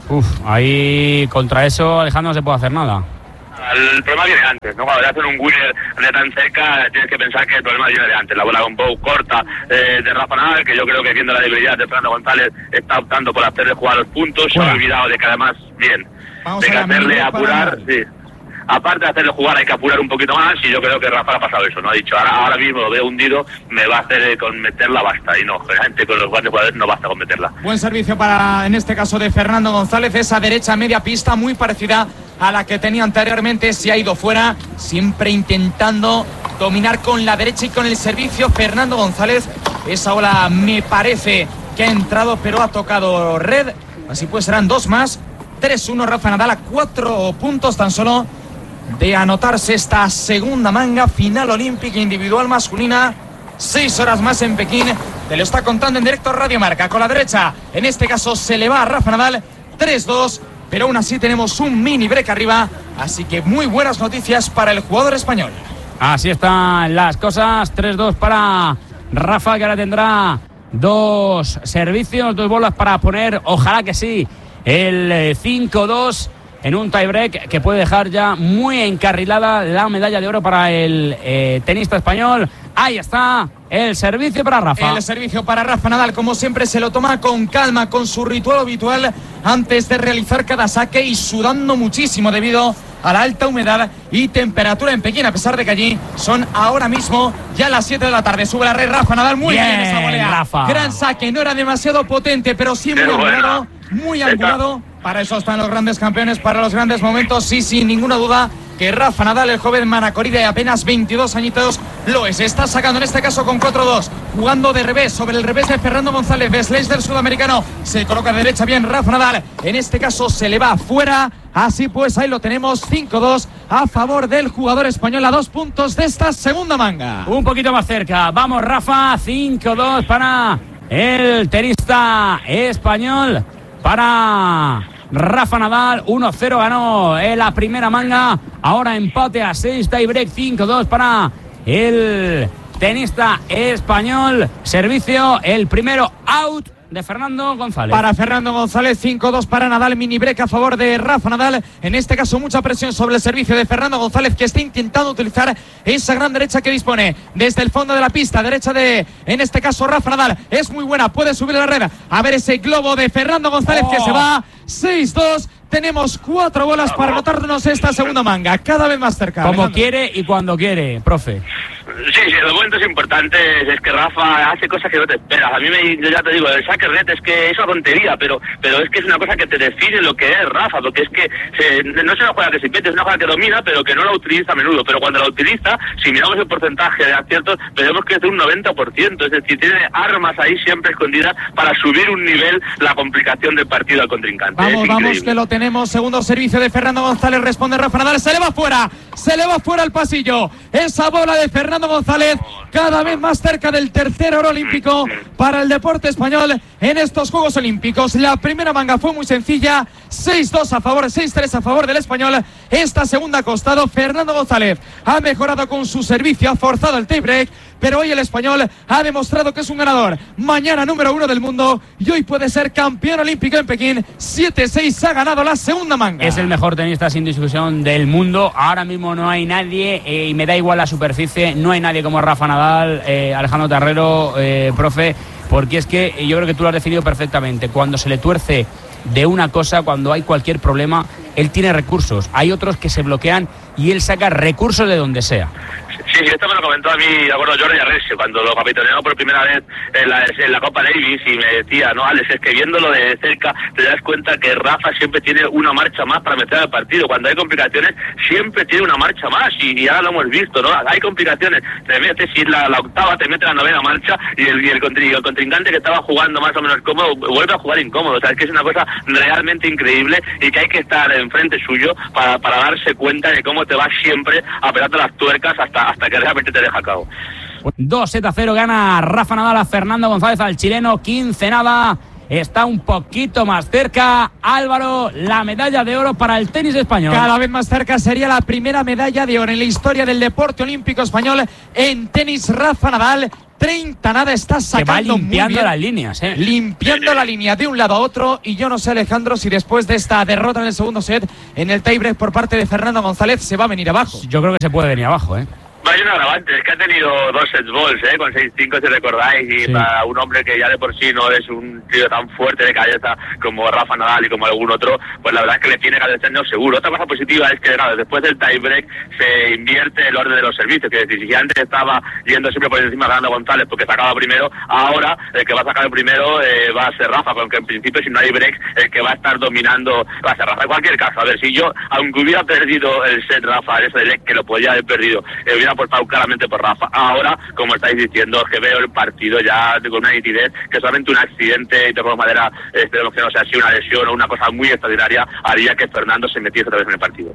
Ahí contra eso, Alejandro, no se puede hacer nada. El problema viene antes, ¿no? Cuando le hacen un winner de tan cerca, tienes que pensar que el problema viene de antes. La bola un poco corta de Rafa Nadal, que yo creo que viendo la debilidad de Fernando González está optando por hacerle jugar los puntos. Se ha olvidado de que además, de que hacerle apurar, sí. Aparte de hacerle jugar hay que apurar un poquito más, y yo creo que Rafa ha pasado eso, ¿no? Ha dicho, ahora mismo lo veo hundido, me va a hacer con meterla basta, y no, generalmente con los grandes jugadores no basta con meterla. Buen servicio para, en este caso, de Fernando González, esa derecha media pista muy parecida a la que tenía anteriormente, se ha ido fuera, siempre intentando dominar con la derecha y con el servicio Fernando González. Esa bola me parece que ha entrado, pero ha tocado red, así pues serán 2 más, 3-1, Rafa Nadal a 4 puntos tan solo de anotarse esta segunda manga, final olímpica individual masculina. 6 horas más en Pekín, te lo está contando en directo Radio Marca. Con la derecha, en este caso se le va a Rafa Nadal, 3-2, pero aún así tenemos un mini break arriba, así que muy buenas noticias para el jugador español. Así están las cosas, 3-2 para Rafa, que ahora tendrá 2 servicios, 2 bolas para poner, ojalá que sí, el 5-2 en un tiebreak que puede dejar ya muy encarrilada la medalla de oro para el tenista español. Ahí está el servicio para Rafa. El servicio para Rafa Nadal, como siempre, se lo toma con calma, con su ritual habitual antes de realizar cada saque, y sudando muchísimo debido a la alta humedad y temperatura en Pekín, a pesar de que allí son ahora mismo ya las 7 de la tarde. Sube la red Rafa Nadal, muy bien esa volea. Rafa. Gran saque, no era demasiado potente, pero sí muy angulado. Para eso están los grandes campeones, para los grandes momentos. Sí, sin ninguna duda que Rafa Nadal, el joven manacorí de apenas 22 añitos, lo es. Está sacando en este caso con 4-2, jugando de revés sobre el revés de Fernando González, de sledge del sudamericano. Se coloca de derecha bien Rafa Nadal, en este caso se le va afuera. Así pues, ahí lo tenemos, 5-2 a favor del jugador español, a 2 puntos de esta segunda manga. Un poquito más cerca, vamos Rafa, 5-2 para el tenista español. Para Rafa Nadal, 1-0 ganó en la primera manga, ahora empate a 6, tiebreak 5-2 para el tenista español. Servicio, el primero out de Fernando González. Para Fernando González, 5-2 para Nadal, mini break a favor de Rafa Nadal. En este caso, mucha presión sobre el servicio de Fernando González, que está intentando utilizar esa gran derecha que dispone desde el fondo de la pista. Derecha de, en este caso, Rafa Nadal. Es muy buena, puede subir a la red. A ver ese globo de Fernando González que se va. 6-2. Tenemos 4 bolas para anotarnos esta segunda manga, cada vez más cerca. Como Alejandro. quiere y cuando quiere, profe. Sí, los momentos importantes es que Rafa hace cosas que no te esperas. A mí yo ya te digo, el saque red es que es una tontería, pero es que es una cosa que te define lo que es Rafa, porque es que no es una jugada que se mete, es una jugada que domina, pero que no la utiliza a menudo. Pero cuando la utiliza, si miramos el porcentaje de aciertos, veremos que es de un 90%. Es decir, tiene armas ahí siempre escondidas para subir un nivel la complicación del partido al contrincante. Vamos, que lo tenemos. Segundo servicio de Fernando González, responde Rafa Nadal, se le va fuera al pasillo. Esa bola de Fernando González, cada vez más cerca del tercer oro olímpico para el deporte español en estos Juegos Olímpicos. La primera manga fue muy sencilla, 6-2 a favor, 6-3 a favor del español. Esta segunda ha costado. Fernando González ha mejorado con su servicio, ha forzado el tiebreak, pero hoy el español ha demostrado que es un ganador. Mañana número 1 del mundo y hoy puede ser campeón olímpico en Pekín. 7-6 ha ganado la segunda manga. Es el mejor tenista sin discusión del mundo. Ahora mismo no hay nadie, y me da igual la superficie, no hay nadie como Rafa Nadal, Alejandro Terrero, profe, porque es que yo creo que tú lo has definido perfectamente. Cuando se le tuerce de una cosa, cuando hay cualquier problema, él tiene recursos. Hay otros que se bloquean y él saca recursos de donde sea. Sí, esto me lo comentó a mí, de acuerdo, Jordi Arrese, cuando lo capitaneó por primera vez en la Copa Davis, y me decía, no, Alex, es que viéndolo de cerca te das cuenta que Rafa siempre tiene una marcha más para meter al partido. Cuando hay complicaciones, siempre tiene una marcha más, y ahora lo hemos visto, ¿no? Hay complicaciones, te metes, si la octava te mete la novena marcha, y el contrincante que estaba jugando más o menos cómodo, vuelve a jugar incómodo. O sea, es que es una cosa realmente increíble, y que hay que estar enfrente suyo para darse cuenta de cómo te vas siempre a pelarte las tuercas hasta que realmente te deja a cabo. 2-0 gana Rafa Nadal a Fernando González, al chileno. 15 nada, está un poquito más cerca. Álvaro, la medalla de oro para el tenis español. Cada vez más cerca, sería la primera medalla de oro en la historia del deporte olímpico español en tenis. Rafa Nadal, 30 nada, está sacando muy bien, limpiando las líneas, limpiando la línea de un lado a otro. Y yo no sé, Alejandro, si después de esta derrota en el segundo set, en el tiebreak por parte de Fernando González, se va a venir abajo. Yo creo que se puede venir abajo, Hay un agravante, es que ha tenido 2 sets balls, con 6-5 si recordáis, y sí, para un hombre que ya de por sí no es un tío tan fuerte de cabeza como Rafa Nadal y como algún otro, pues la verdad es que le tiene que hacer seguro. Otra cosa positiva es que, claro, después del tiebreak se invierte el orden de los servicios, que es decir, si antes estaba yendo siempre por encima de Fernando González porque sacaba primero, ahora el que va a sacar el primero va a ser Rafa, aunque en principio si no hay breaks el que va a estar dominando va a ser Rafa. En cualquier caso, a ver, si yo, aunque hubiera perdido el set Rafa, ese leg que lo podía haber perdido, hubiera apostado claramente por Rafa. Ahora, como estáis diciendo, es que veo el partido ya con una nitidez que solamente un accidente, y de madera, esperemos que no sea así, una lesión o una cosa muy extraordinaria, haría que Fernando se metiese otra vez en el partido.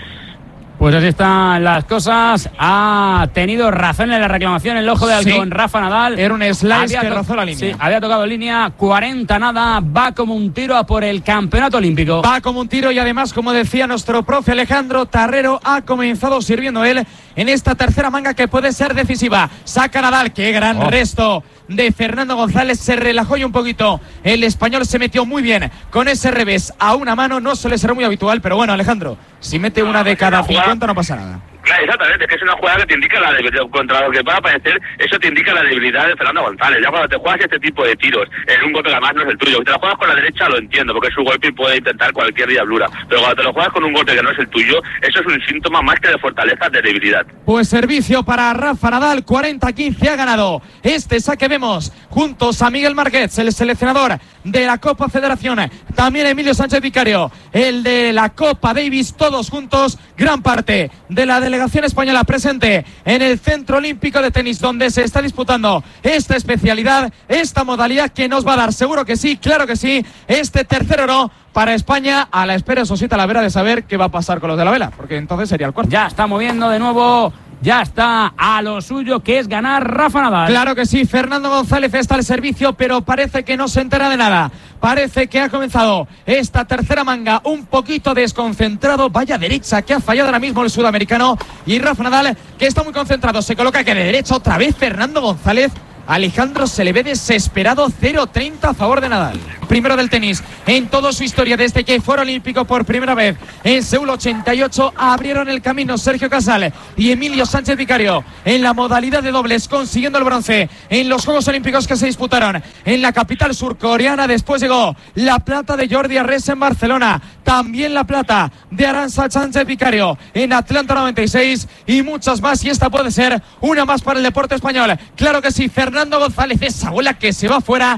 Pues así están las cosas. Ha tenido razón en la reclamación el ojo de halcón, Rafa Nadal. Era un slice que rozó la línea. Sí, había tocado línea. 40 nada, va como un tiro a por el campeonato olímpico. Va como un tiro, y además, como decía nuestro profe Alejandro Tarrero, ha comenzado sirviendo él en esta tercera manga que puede ser decisiva. Saca Nadal, qué gran resto de Fernando González, se relajó ya un poquito. El español se metió muy bien con ese revés a una mano, no suele ser muy habitual, pero bueno, Alejandro, si mete una de cada 50 no pasa nada. Claro, exactamente, es que es una jugada que te indica la debilidad, contra lo que pueda parecer, eso te indica la debilidad de Fernando González. Ya cuando te juegas este tipo de tiros, en un golpe que además no es el tuyo, si te lo juegas con la derecha lo entiendo, porque es su golpe y puede intentar cualquier diablura, pero cuando te lo juegas con un golpe que no es el tuyo, eso es un síntoma más que de fortaleza, de debilidad. Pues servicio para Rafa Nadal, 40-15 ha ganado este saque. Vemos juntos a Miguel Márquez, el seleccionador de la Copa Federación, también Emilio Sánchez Vicario, el de la Copa Davis, todos juntos, gran parte de la delegación española presente en el Centro Olímpico de Tenis, donde se está disputando esta especialidad, esta modalidad que nos va a dar, seguro que sí, claro que sí, este tercer oro para España, a la espera, eso sí, Talavera, de saber qué va a pasar con los de la vela, porque entonces sería el cuarto. Ya está moviendo de nuevo, ya está a lo suyo, que es ganar Rafa Nadal. Claro que sí, Fernando González está al servicio, pero parece que no se entera de nada. Parece que ha comenzado esta tercera manga un poquito desconcentrado. Vaya derecha que ha fallado ahora mismo el sudamericano. Y Rafa Nadal, que está muy concentrado, se coloca que de derecha otra vez Fernando González. Alejandro, se le ve desesperado. 0-30 a favor de Nadal. Primero del tenis en toda su historia desde que fue olímpico por primera vez en Seúl 88. Abrieron el camino Sergio Casal y Emilio Sánchez Vicario en la modalidad de dobles, consiguiendo el bronce en los Juegos Olímpicos que se disputaron en la capital surcoreana. Después llegó la plata de Jordi Arrese en Barcelona, también la plata de Arantxa Sánchez Vicario en Atlanta 96 y muchas más, y esta puede ser una más para el deporte español. Claro que sí, Fernando González, esa bola que se va fuera.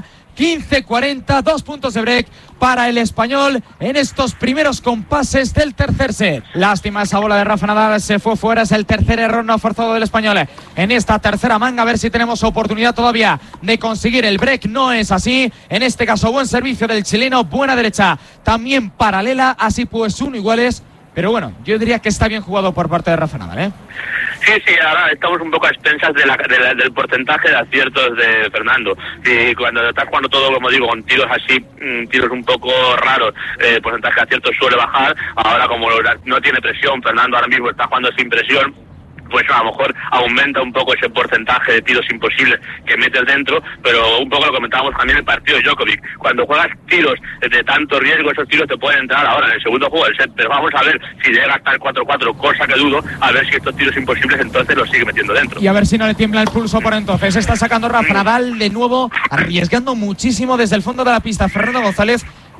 15-40, 2 puntos de break para el español en estos primeros compases del tercer set. Lástima, esa bola de Rafa Nadal se fue fuera, es el tercer error no forzado del español en esta tercera manga. A ver si tenemos oportunidad todavía de conseguir el break. No es así, en este caso buen servicio del chileno, buena derecha también paralela, así pues uno iguales. Pero bueno, yo diría que está bien jugado por parte de Rafa Nadal, Sí, ahora estamos un poco a expensas del porcentaje de aciertos de Fernando. Y cuando estás jugando todo, como digo, con tiros así, tiros un poco raros, el porcentaje de aciertos suele bajar. Ahora, como no tiene presión, Fernando ahora mismo está jugando sin presión, pues a lo mejor aumenta un poco ese porcentaje de tiros imposibles que metes dentro, pero un poco lo comentábamos también en el partido de Djokovic. Cuando juegas tiros de tanto riesgo, esos tiros te pueden entrar ahora en el segundo juego del set, pero vamos a ver si llega hasta el 4-4, cosa que dudo, a ver si estos tiros imposibles entonces los sigue metiendo dentro. Y a ver si no le tiembla el pulso por entonces. Está sacando Rafa Nadal de nuevo, arriesgando muchísimo desde el fondo de la pista. Fernando González,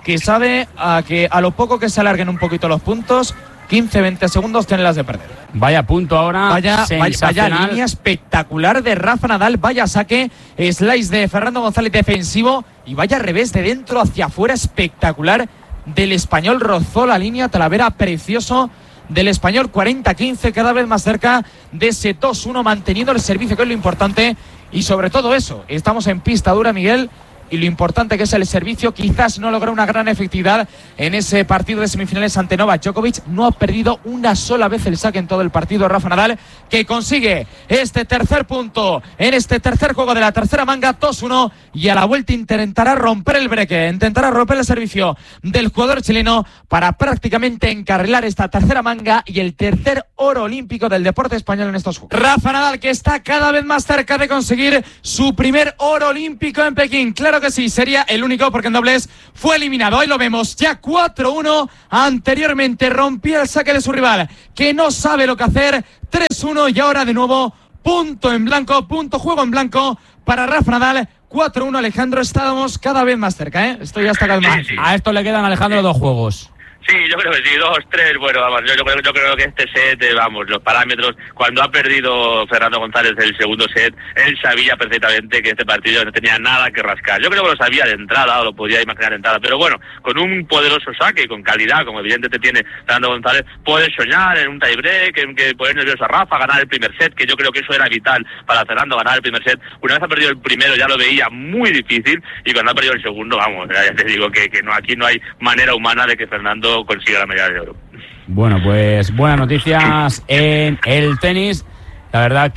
que sabe a que a lo poco que se alarguen un poquito los puntos, 15-20 segundos tenerlas de perder. Vaya punto ahora, vaya sensacional. Línea espectacular de Rafa Nadal, vaya saque, slice de Fernando González defensivo y vaya revés de dentro hacia afuera espectacular del español. Rozó la línea, Talavera precioso del español. 40-15, cada vez más cerca de ese 2-1, manteniendo el servicio, que es lo importante, y sobre todo eso, estamos en pista dura, Miguel, y lo importante que es el servicio. Quizás no logró una gran efectividad en ese partido de semifinales ante Novak Djokovic. No ha perdido una sola vez el saque en todo el partido Rafa Nadal, que consigue este tercer punto en este tercer juego de la tercera manga, 2-1, y a la vuelta intentará romper el breque, intentará romper el servicio del jugador chileno para prácticamente encarrilar esta tercera manga y el tercer oro olímpico del deporte español en estos juegos. Rafa Nadal, que está cada vez más cerca de conseguir su primer oro olímpico en Pekín. Claro que sí, sería el único, porque en dobles fue eliminado. Hoy lo vemos ya 4-1. Anteriormente rompía el saque de su rival, que no sabe lo que hacer. 3-1 y ahora de nuevo punto en blanco, punto juego en blanco para Rafa Nadal. 4-1, Alejandro. Estábamos cada vez más cerca, ¿eh? Esto ya está cada vez más. Sí. A esto le quedan, Alejandro, 2 juegos. Sí, yo creo que sí, 2-3, bueno, vamos, yo creo que este set, vamos, los parámetros, cuando ha perdido Fernando González el segundo set, él sabía perfectamente que este partido no tenía nada que rascar. Yo creo que lo sabía de entrada, o lo podía imaginar de entrada, pero bueno, con un poderoso saque y con calidad, como evidentemente tiene Fernando González, puede soñar en un tiebreak, en que poner nervioso a Rafa, ganar el primer set, que yo creo que eso era vital para Fernando, ganar el primer set. Una vez ha perdido el primero ya lo veía muy difícil, y cuando ha perdido el segundo, vamos, ya te digo que no, aquí no hay manera humana de que Fernando consiga la medalla de oro. Bueno, pues buenas noticias en el tenis. La verdad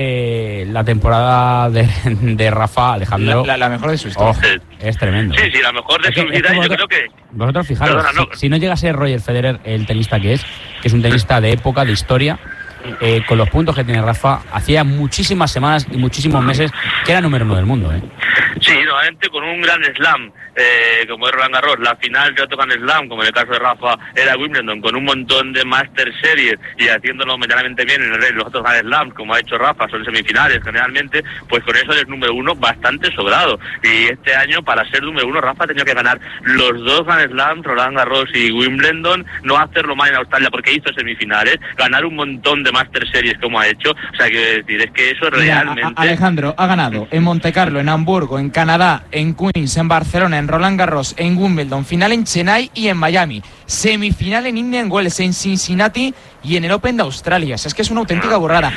que la temporada de Rafa, Alejandro, la mejor de su historia. Es tremendo. Sí, la mejor de su vida. Yo creo que vosotros fijaros, si no llega a ser Roger Federer el tenista que es un tenista de época, de historia, con los puntos que tiene Rafa, hacía muchísimas semanas y muchísimos meses que era número 1 del mundo. Sí, nuevamente con un gran slam, como es Roland Garros, la final de otro gran slam, como en el caso de Rafa era Wimbledon, con un montón de Master Series y haciéndolo medianamente bien en los otros gran slams, como ha hecho Rafa, son semifinales generalmente, pues con eso es número 1 bastante sobrado. Y este año, para ser número 1, Rafa ha tenido que ganar los 2 gran slams, Roland Garros y Wimbledon, no hacerlo mal en Australia porque hizo semifinales, ganar un montón de Master Series como ha hecho, o sea, que decir, es que eso realmente... Alejandro ha ganado en Montecarlo, en Hamburgo, en Canadá, en Queens, en Barcelona, en Roland Garros, en Wimbledon, final en Chennai y en Miami, semifinal en Indian Wells, en Cincinnati y en el Open de Australia. Es que es una auténtica burrada.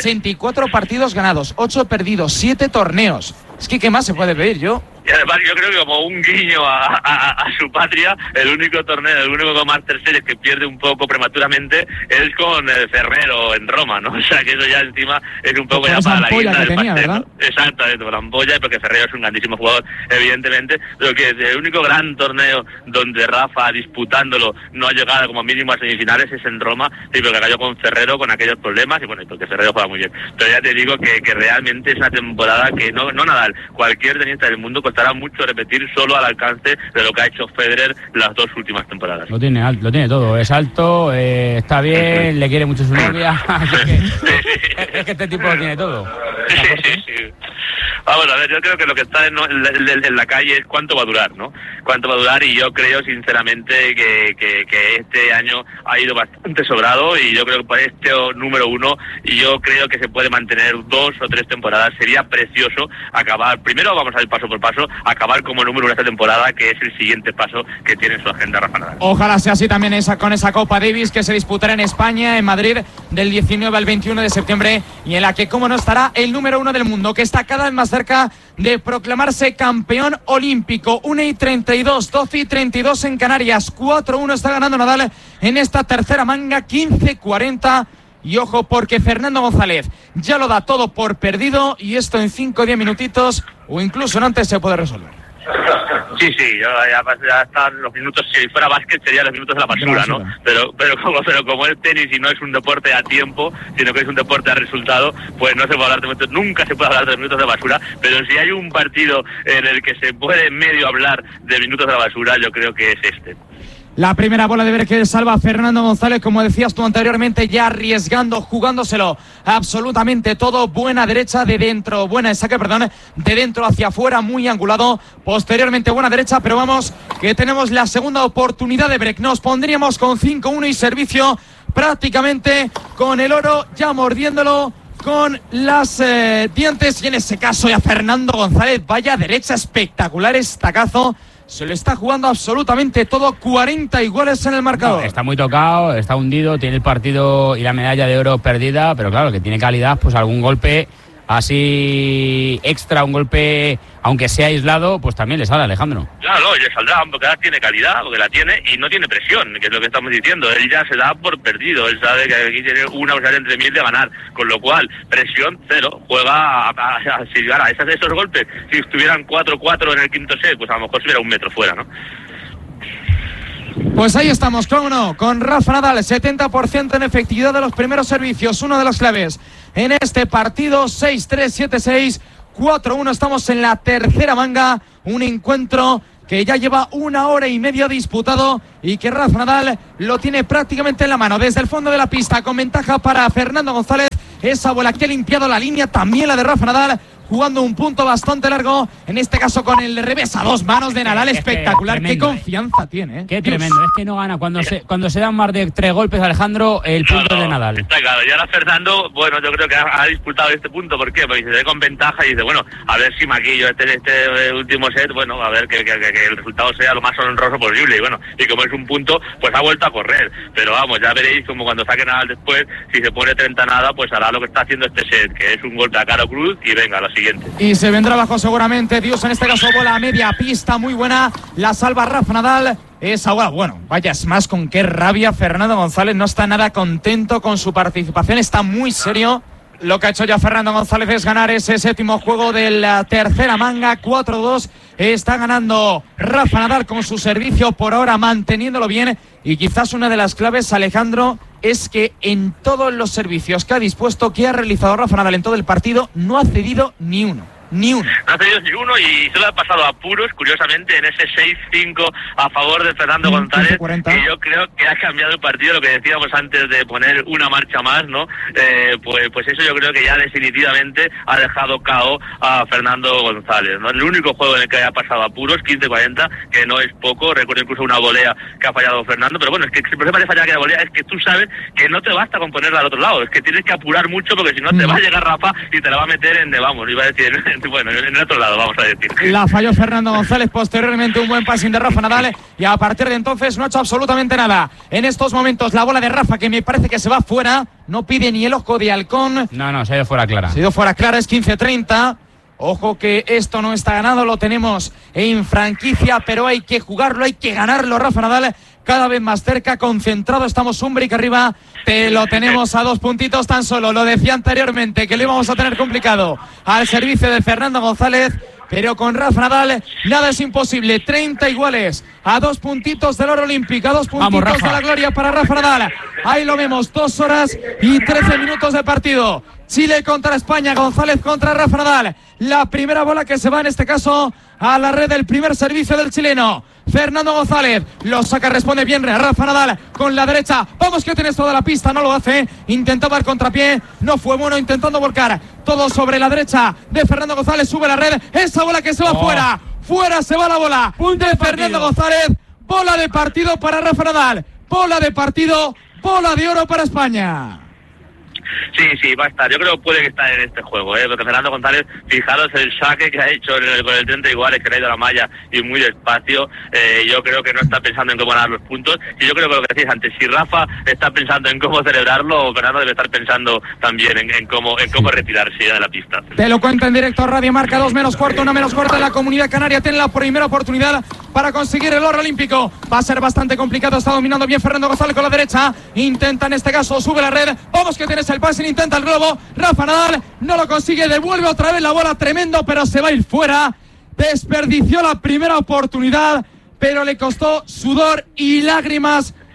64 partidos ganados, 8 perdidos, 7 torneos. Es que ¿qué más se puede pedir? Y además yo creo que como un guiño a su patria, el único torneo, el único Master Series que pierde un poco prematuramente es con Ferrero en Roma, ¿no? O sea que eso ya encima es un poco ya para la guinda del pastel, ¿verdad? Exactamente, por la ampolla, porque Ferrero es un grandísimo jugador, evidentemente, pero que es el único gran torneo donde Rafa, disputándolo, no ha llegado como mínimo a semifinales es en Roma, y porque cayó con Ferrero con aquellos problemas, y bueno, porque Ferrero juega muy bien. Pero ya te digo que realmente es una temporada que no Nadal, cualquier tenista del mundo costará mucho repetir solo al alcance de lo que ha hecho Federer las 2 últimas temporadas. Lo tiene todo, es alto, está bien, le quiere mucho su novia. Es que este tipo lo tiene todo. Sí. Vamos a ver, yo creo que lo que está en la calle es cuánto va a durar, ¿no? Cuánto va a durar, y yo creo sinceramente que este año ha ido bastante sobrado, y yo creo que para este número 1, y yo creo que se puede mantener 2 o 3 temporadas. Sería precioso acabar, primero vamos a ir paso por paso, acabar como número 1 esta temporada, que es el siguiente paso que tiene en su agenda Rafa Nadal. Ojalá sea así también con esa Copa Davis que se disputará en España, en Madrid, del 19 al 21 de septiembre, y en la que, como no, estará el número 1 del mundo, que está cada vez más cerca de proclamarse campeón olímpico. 1:32, 12:32 en Canarias. 4-1 está ganando Nadal en esta tercera manga, 15-40. Y ojo, porque Fernando González ya lo da todo por perdido, y esto en 5 o 10 minutitos o incluso en antes se puede resolver. Sí, ya están los minutos. Si fuera básquet serían los minutos de la basura, ¿no? Pero como es tenis y no es un deporte a tiempo, sino que es un deporte a resultado, pues no se puede hablar de minutos, nunca se puede hablar de minutos de basura. Pero si hay un partido en el que se puede medio hablar de minutos de la basura, yo creo que es este. La primera bola de ver que salva a Fernando González, como decías tú anteriormente, ya arriesgando, jugándoselo absolutamente todo. Buena derecha de dentro, buena saque, perdón, de dentro hacia afuera, muy angulado. Posteriormente buena derecha, pero vamos, que tenemos la segunda oportunidad de break. Nos pondríamos con 5-1 y servicio prácticamente con el oro ya mordiéndolo con las dientes. Y en ese caso ya Fernando González, vaya derecha espectacular, estacazo. Se le está jugando absolutamente todo, 40 iguales en el marcador. No, está muy tocado, está hundido, tiene el partido y la medalla de oro perdida, pero claro, que tiene calidad, pues algún golpe así extra, un golpe, aunque sea aislado, pues también le sale a Alejandro. Claro, le saldrá, porque ahora tiene calidad, porque la tiene y no tiene presión, que es lo que estamos diciendo. Él ya se da por perdido, él sabe que aquí tiene una posibilidad entre 1000 de ganar, con lo cual, presión cero, juega a esos golpes. Si estuvieran 4-4 en el quinto set, pues a lo mejor estuviera 1 metro fuera, ¿no? Pues ahí estamos, cómo no, con Rafa Nadal, 70% en efectividad de los primeros servicios, uno de los claves en este partido, 6-3, 7-6, 4-1, estamos en la tercera manga, un encuentro que ya lleva 1 hora y media disputado y que Rafa Nadal lo tiene prácticamente en la mano, desde el fondo de la pista, con ventaja para Fernando González, esa bola que ha limpiado la línea, también la de Rafa Nadal, jugando un punto bastante largo, en este caso con el revés a 2 manos de Nadal, espectacular, tremendo, qué confianza tiene. Qué tremendo, es que no gana, cuando se dan más de 3 golpes, Alejandro, el punto de Nadal. Está claro, y ahora Fernando, bueno, yo creo que ha disputado este punto, ¿por qué? Porque se ve con ventaja y dice, bueno, a ver si maquillo este último set, bueno, a ver que el resultado sea lo más honroso posible, y bueno, y como es un punto, pues ha vuelto a correr, pero vamos, ya veréis como cuando saque Nadal después, si se pone 30 nada, pues hará lo que está haciendo este set, que es un golpe a Caro Cruz, y venga, la siguiente. Y se vendrá abajo seguramente Dios, en este caso bola a media pista, muy buena, la salva Rafa Nadal. Esa bola, bueno, vaya, es más con qué rabia Fernando González, no está nada contento con su participación, está muy serio. Lo que ha hecho ya Fernando González es ganar ese séptimo juego de la tercera manga, 4-2, está ganando Rafa Nadal con su servicio por ahora, manteniéndolo bien, y quizás una de las claves, Alejandro, es que en todos los servicios que ha dispuesto, que ha realizado Rafa Nadal en todo el partido, no ha cedido ni uno. No ha cedido ni uno y solo ha pasado a apuros, curiosamente, en ese 6-5 a favor de Fernando González, que yo creo que ha cambiado el partido, lo que decíamos antes de poner una marcha más, ¿no? Pues eso yo creo que ya definitivamente ha dejado KO a Fernando González, ¿no? El único juego en el que haya pasado a apuros, 15-40, que no es poco, recuerdo incluso una volea que ha fallado Fernando, pero bueno, es que el problema de fallar aquella volea es que tú sabes que no te basta con ponerla al otro lado, es que tienes que apurar mucho porque si no te va a llegar Rafa y te la va a meter iba a decir, bueno, en el otro lado, vamos a decir. La falló Fernando González, posteriormente un buen passing de Rafa Nadal y a partir de entonces no ha hecho absolutamente nada. En estos momentos la bola de Rafa, que me parece que se va fuera, no pide ni el ojo de halcón. No, se ha ido fuera clara. Se ha ido fuera clara, es 15-30. Ojo que esto no está ganado, lo tenemos en franquicia, pero hay que jugarlo, hay que ganarlo. Rafa Nadal cada vez más cerca, concentrado, estamos un break arriba, te lo tenemos a 2 puntitos tan solo. Lo decía anteriormente que lo íbamos a tener complicado al servicio de Fernando González, pero con Rafa Nadal nada es imposible. 30 iguales a 2 puntitos del oro olímpico, a 2 puntitos de la gloria para Rafa Nadal. Ahí lo vemos, 2 horas y 13 minutos de partido. Chile contra España, González contra Rafa Nadal. La primera bola que se va en este caso a la red del primer servicio del chileno. Fernando González lo saca, responde bien Rafa Nadal con la derecha. Vamos que tienes toda la pista, no lo hace. Intentaba el contrapié, no fue bueno, intentando volcar todo sobre la derecha de Fernando González. Sube la red, esa bola que se va fuera. Fuera se va la bola de Fernando González. Bola de partido para Rafa Nadal. Bola de partido, bola de oro para España. Sí, va a estar. Yo creo que puede estar en este juego, porque Fernando González, fijaros el saque que ha hecho con el 30 iguales, que le ha ido a la malla y muy despacio. Yo creo que no está pensando en cómo ganar los puntos. Y yo creo que lo que decís antes, si Rafa está pensando en cómo celebrarlo, Fernando debe estar pensando también en cómo retirarse ya de la pista. Te lo cuento en directo, Radio Marca, 2 menos cuarto, 1 menos cuarto en la Comunidad Canaria. Tiene la primera oportunidad para conseguir el oro olímpico. Va a ser bastante complicado, está dominando bien Fernando González con la derecha. Intenta en este caso, sube la red. Vamos que tienes el pase, intenta el globo. Rafa Nadal no lo consigue, devuelve otra vez la bola, tremendo, pero se va a ir fuera. Desperdició la primera oportunidad, pero le costó sudor y lágrimas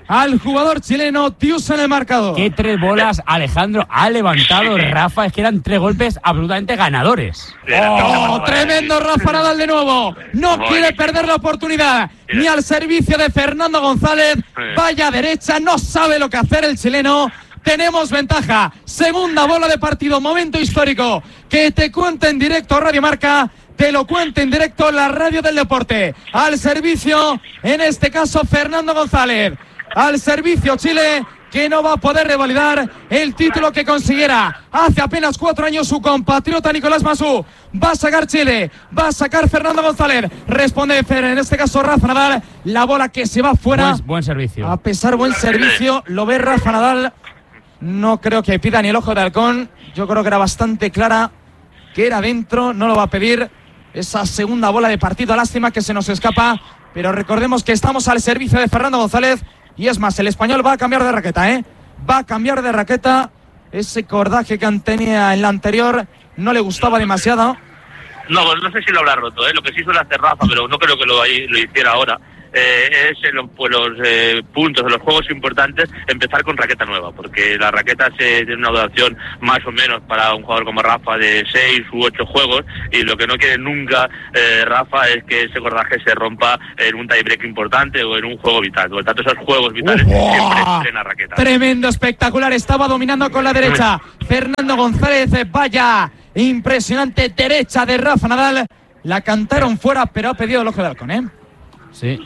al jugador chileno Tius en el marcador. Qué 3 bolas Alejandro ha levantado Rafa, es que eran 3 golpes absolutamente ganadores. ¡Oh, tremendo Rafa Nadal de nuevo! No quiere perder la oportunidad, ni al servicio de Fernando González. Vaya derecha, no sabe lo que hacer el chileno. Tenemos ventaja, segunda bola de partido, momento histórico. Que te cuente en directo Radio Marca, te lo cuente en directo la radio del deporte. Al servicio, en este caso, Fernando González. Al servicio Chile, que no va a poder revalidar el título que consiguiera hace apenas 4 años su compatriota Nicolás Masú. Va a sacar Chile, va a sacar Fernando González. Responde en este caso Rafa Nadal. La bola que se va fuera. Buen servicio. A pesar buen servicio, lo ve Rafa Nadal. No creo que pida ni el ojo de halcón. Yo creo que era bastante clara que era dentro. No lo va a pedir. Esa segunda bola de partido, lástima que se nos escapa. Pero recordemos que estamos al servicio de Fernando González. Y es más, el español va a cambiar de raqueta, Va a cambiar de raqueta. Ese cordaje que tenía en la anterior no le gustaba demasiado. No, no sé si lo habrá roto, Lo que sí suele hacer Rafa, pero no creo que lo hiciera ahora. Es en los puntos, en los juegos importantes, empezar con raqueta nueva, porque la raqueta tiene una duración más o menos para un jugador como Rafa de 6 u 8 juegos, y lo que no quiere nunca Rafa es que ese cordaje se rompa en un tiebreak importante o en un juego vital. Por lo tanto, esos juegos vitales siempre estrena raqueta. Tremendo, espectacular, estaba dominando con la derecha Fernando González. Vaya, impresionante derecha de Rafa Nadal. La cantaron fuera, pero ha pedido el ojo de halcón, Sí,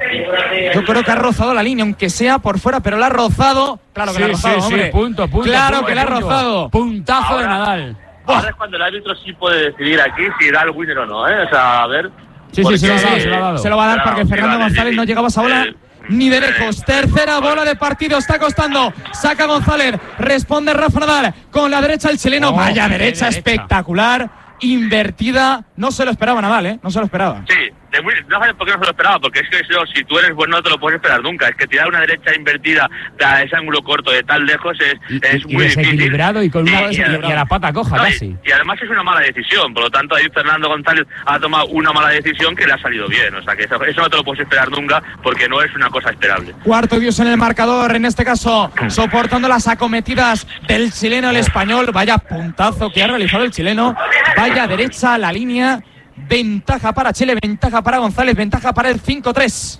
yo creo que ha rozado la línea, aunque sea por fuera, pero la ha rozado. Claro que la ha rozado, hombre. Punto. Claro punto, que la ha rozado. Puntazo ahora, de Nadal. Ahora es cuando el árbitro sí puede decidir aquí si da el winner o no, O sea, a ver. Sí, se lo ha dado. Se lo va a dar porque Fernando González no llegaba a esa bola ni de lejos. Tercera bola de partido, está costando. Saca González, responde Rafa Nadal con la derecha el chileno. Vaya derecha espectacular, invertida. No se lo esperaba Nadal, no se lo esperaba. Sí. No sabes por qué no se lo esperaba, porque es que eso, si tú eres bueno no te lo puedes esperar nunca. Es que tirar una derecha invertida a ese ángulo corto de tan lejos es muy desequilibrado difícil. Y a la pata coja casi. Y además es una mala decisión, por lo tanto ahí Fernando González ha tomado una mala decisión que le ha salido bien. O sea que eso no te lo puedes esperar nunca, porque no es una cosa esperable. Cuarto Dios en el marcador, en este caso soportando las acometidas del chileno el español. Vaya puntazo que ha realizado el chileno. Vaya derecha a la línea. Ventaja para Chile, ventaja para González, ventaja para el 5-3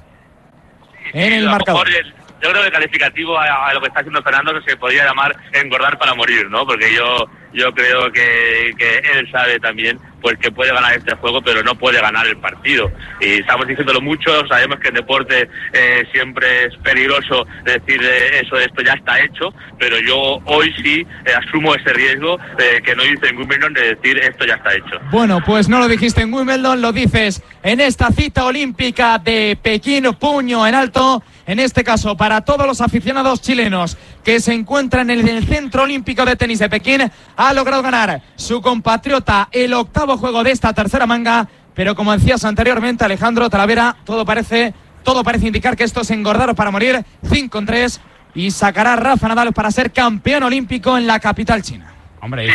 en el marcador. Yo creo que el calificativo a lo que está haciendo Fernando se podría llamar engordar para morir, ¿no? Porque yo creo que él sabe también pues que puede ganar este juego, pero no puede ganar el partido. Y estamos diciéndolo mucho, sabemos que en deporte siempre es peligroso decir esto ya está hecho, pero yo hoy sí asumo ese riesgo que no hice en Wimbledon de decir esto ya está hecho. Bueno, pues no lo dijiste en Wimbledon, lo dices en esta cita olímpica de Pekín, puño en alto, en este caso para todos los aficionados chilenos que se encuentran en el Centro Olímpico de Tenis de Pekín. Ha logrado ganar su compatriota el 8º juego de esta tercera manga, pero como decías anteriormente, Alejandro Talavera, todo parece indicar que esto es engordar para morir. 5-3 y sacará a Rafa Nadal para ser campeón olímpico en la capital china. Hombre,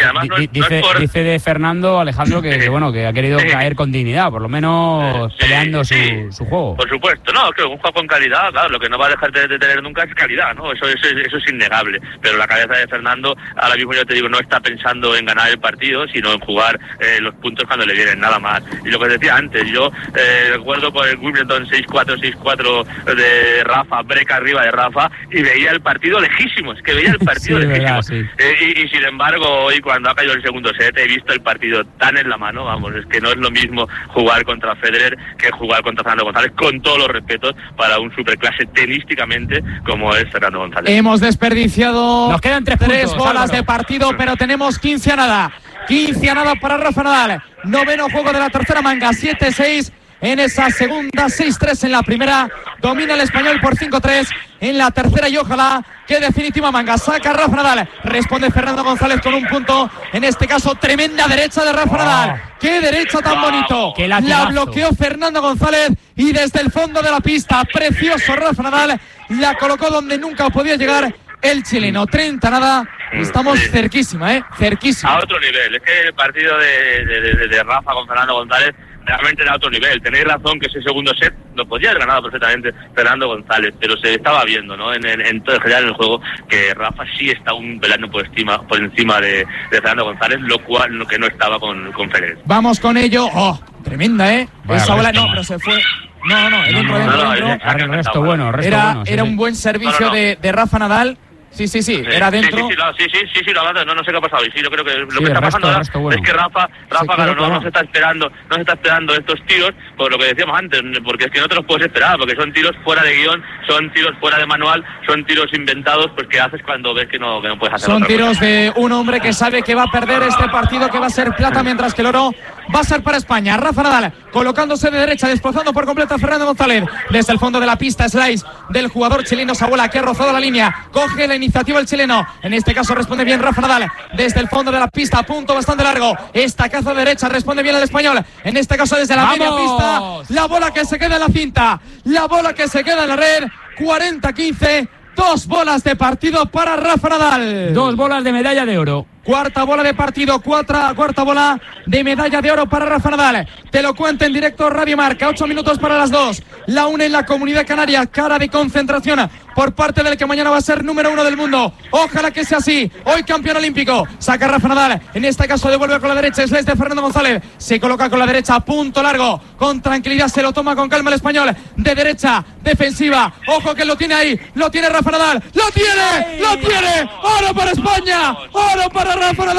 dice de Fernando, Alejandro, que bueno, que ha querido caer con dignidad, por lo menos peleando su juego. Por supuesto, no, que un juego con calidad, claro, lo que no va a dejar de tener nunca es calidad, ¿no? Eso es innegable. Pero la cabeza de Fernando, ahora mismo yo te digo, no está pensando en ganar el partido, sino en jugar los puntos cuando le vienen, nada más. Y lo que decía antes, yo recuerdo con el Wimbledon 6-4, 6-4 de Rafa, break arriba de Rafa, y veía el partido lejísimo, es que veía el partido lejísimo. Y sin embargo, hoy cuando ha caído el segundo set he visto el partido tan en la mano, vamos, es que no es lo mismo jugar contra Federer que jugar contra Fernando González, con todos los respetos para un superclase tenísticamente como es Fernando González. Hemos desperdiciado, nos quedan 3 bolas Álvaro. De partido, pero tenemos 15 a nada. 15 a nada para Rafa Nadal. Noveno juego de la tercera manga, 7-6 en esa segunda, 6-3 en la primera. Domina el español por 5-3 en la tercera y ojalá que definitiva manga. Saca Rafa Nadal, responde Fernando González con un punto. En este caso, tremenda derecha de Rafa Nadal. ¡Qué derecha tan bonito! La bloqueó Fernando González y desde el fondo de la pista, precioso Rafa Nadal, la colocó donde nunca podía llegar el chileno. 30 nada. Estamos cerquísima, cerquísima. A otro nivel. Es que el partido de Rafa con Fernando González realmente era otro nivel. Tenéis razón que ese segundo set lo podía haber ganado perfectamente Fernando González, pero se estaba viendo, ¿no? En todo en general en el juego que Rafa sí está un peldaño por encima de Fernando González, lo que no estaba con Federer. Vamos con ello. ¡Oh! Tremenda, ¿eh? Esa bola no, pero se fue. No, dentro. Era un buen servicio de Rafa Nadal. Sí, era dentro. Sí, no sé qué ha pasado. Y sí, yo creo que lo que está pasando ahora es que Rafa claro, no se está esperando estos tiros, por lo que decíamos antes, porque es que no te los puedes esperar, porque son tiros fuera de guión, son tiros fuera de manual, son tiros inventados, pues que haces cuando ves que no puedes hacer. Son tiros de un hombre que sabe que va a perder este partido, que va a ser plata, mientras que el oro va a ser para España. Rafa Nadal colocándose de derecha, desplazando por completo a Fernando González. Desde el fondo de la pista, slice del jugador chileno Sabola, que ha rozado la línea. Coge la iniciativa el chileno. En este caso responde bien Rafa Nadal. Desde el fondo de la pista, punto bastante largo. Esta caza derecha, responde bien el español. En este caso desde la media pista. La bola que se queda en la cinta. La bola que se queda en la red. 40-15. 2 bolas de partido para Rafa Nadal. 2 bolas de medalla de oro. Cuarta bola de partido, cuarta bola de medalla de oro para Rafa Nadal. Te lo cuento en directo Radio Marca. 8 minutos para las 2. La une en la Comunidad Canaria. Cara de concentración por parte del que mañana va a ser número 1 del mundo. Ojalá que sea así. Hoy campeón olímpico. Saca Rafa Nadal. En este caso devuelve con la derecha. Es de Fernando González. Se coloca con la derecha. Punto largo. Con tranquilidad se lo toma con calma el español. De derecha. Defensiva. Ojo que lo tiene ahí. Lo tiene Rafa Nadal. ¡Lo tiene! ¡Lo tiene! ¡Oro para España! ¡Oro para Rafa Nadal!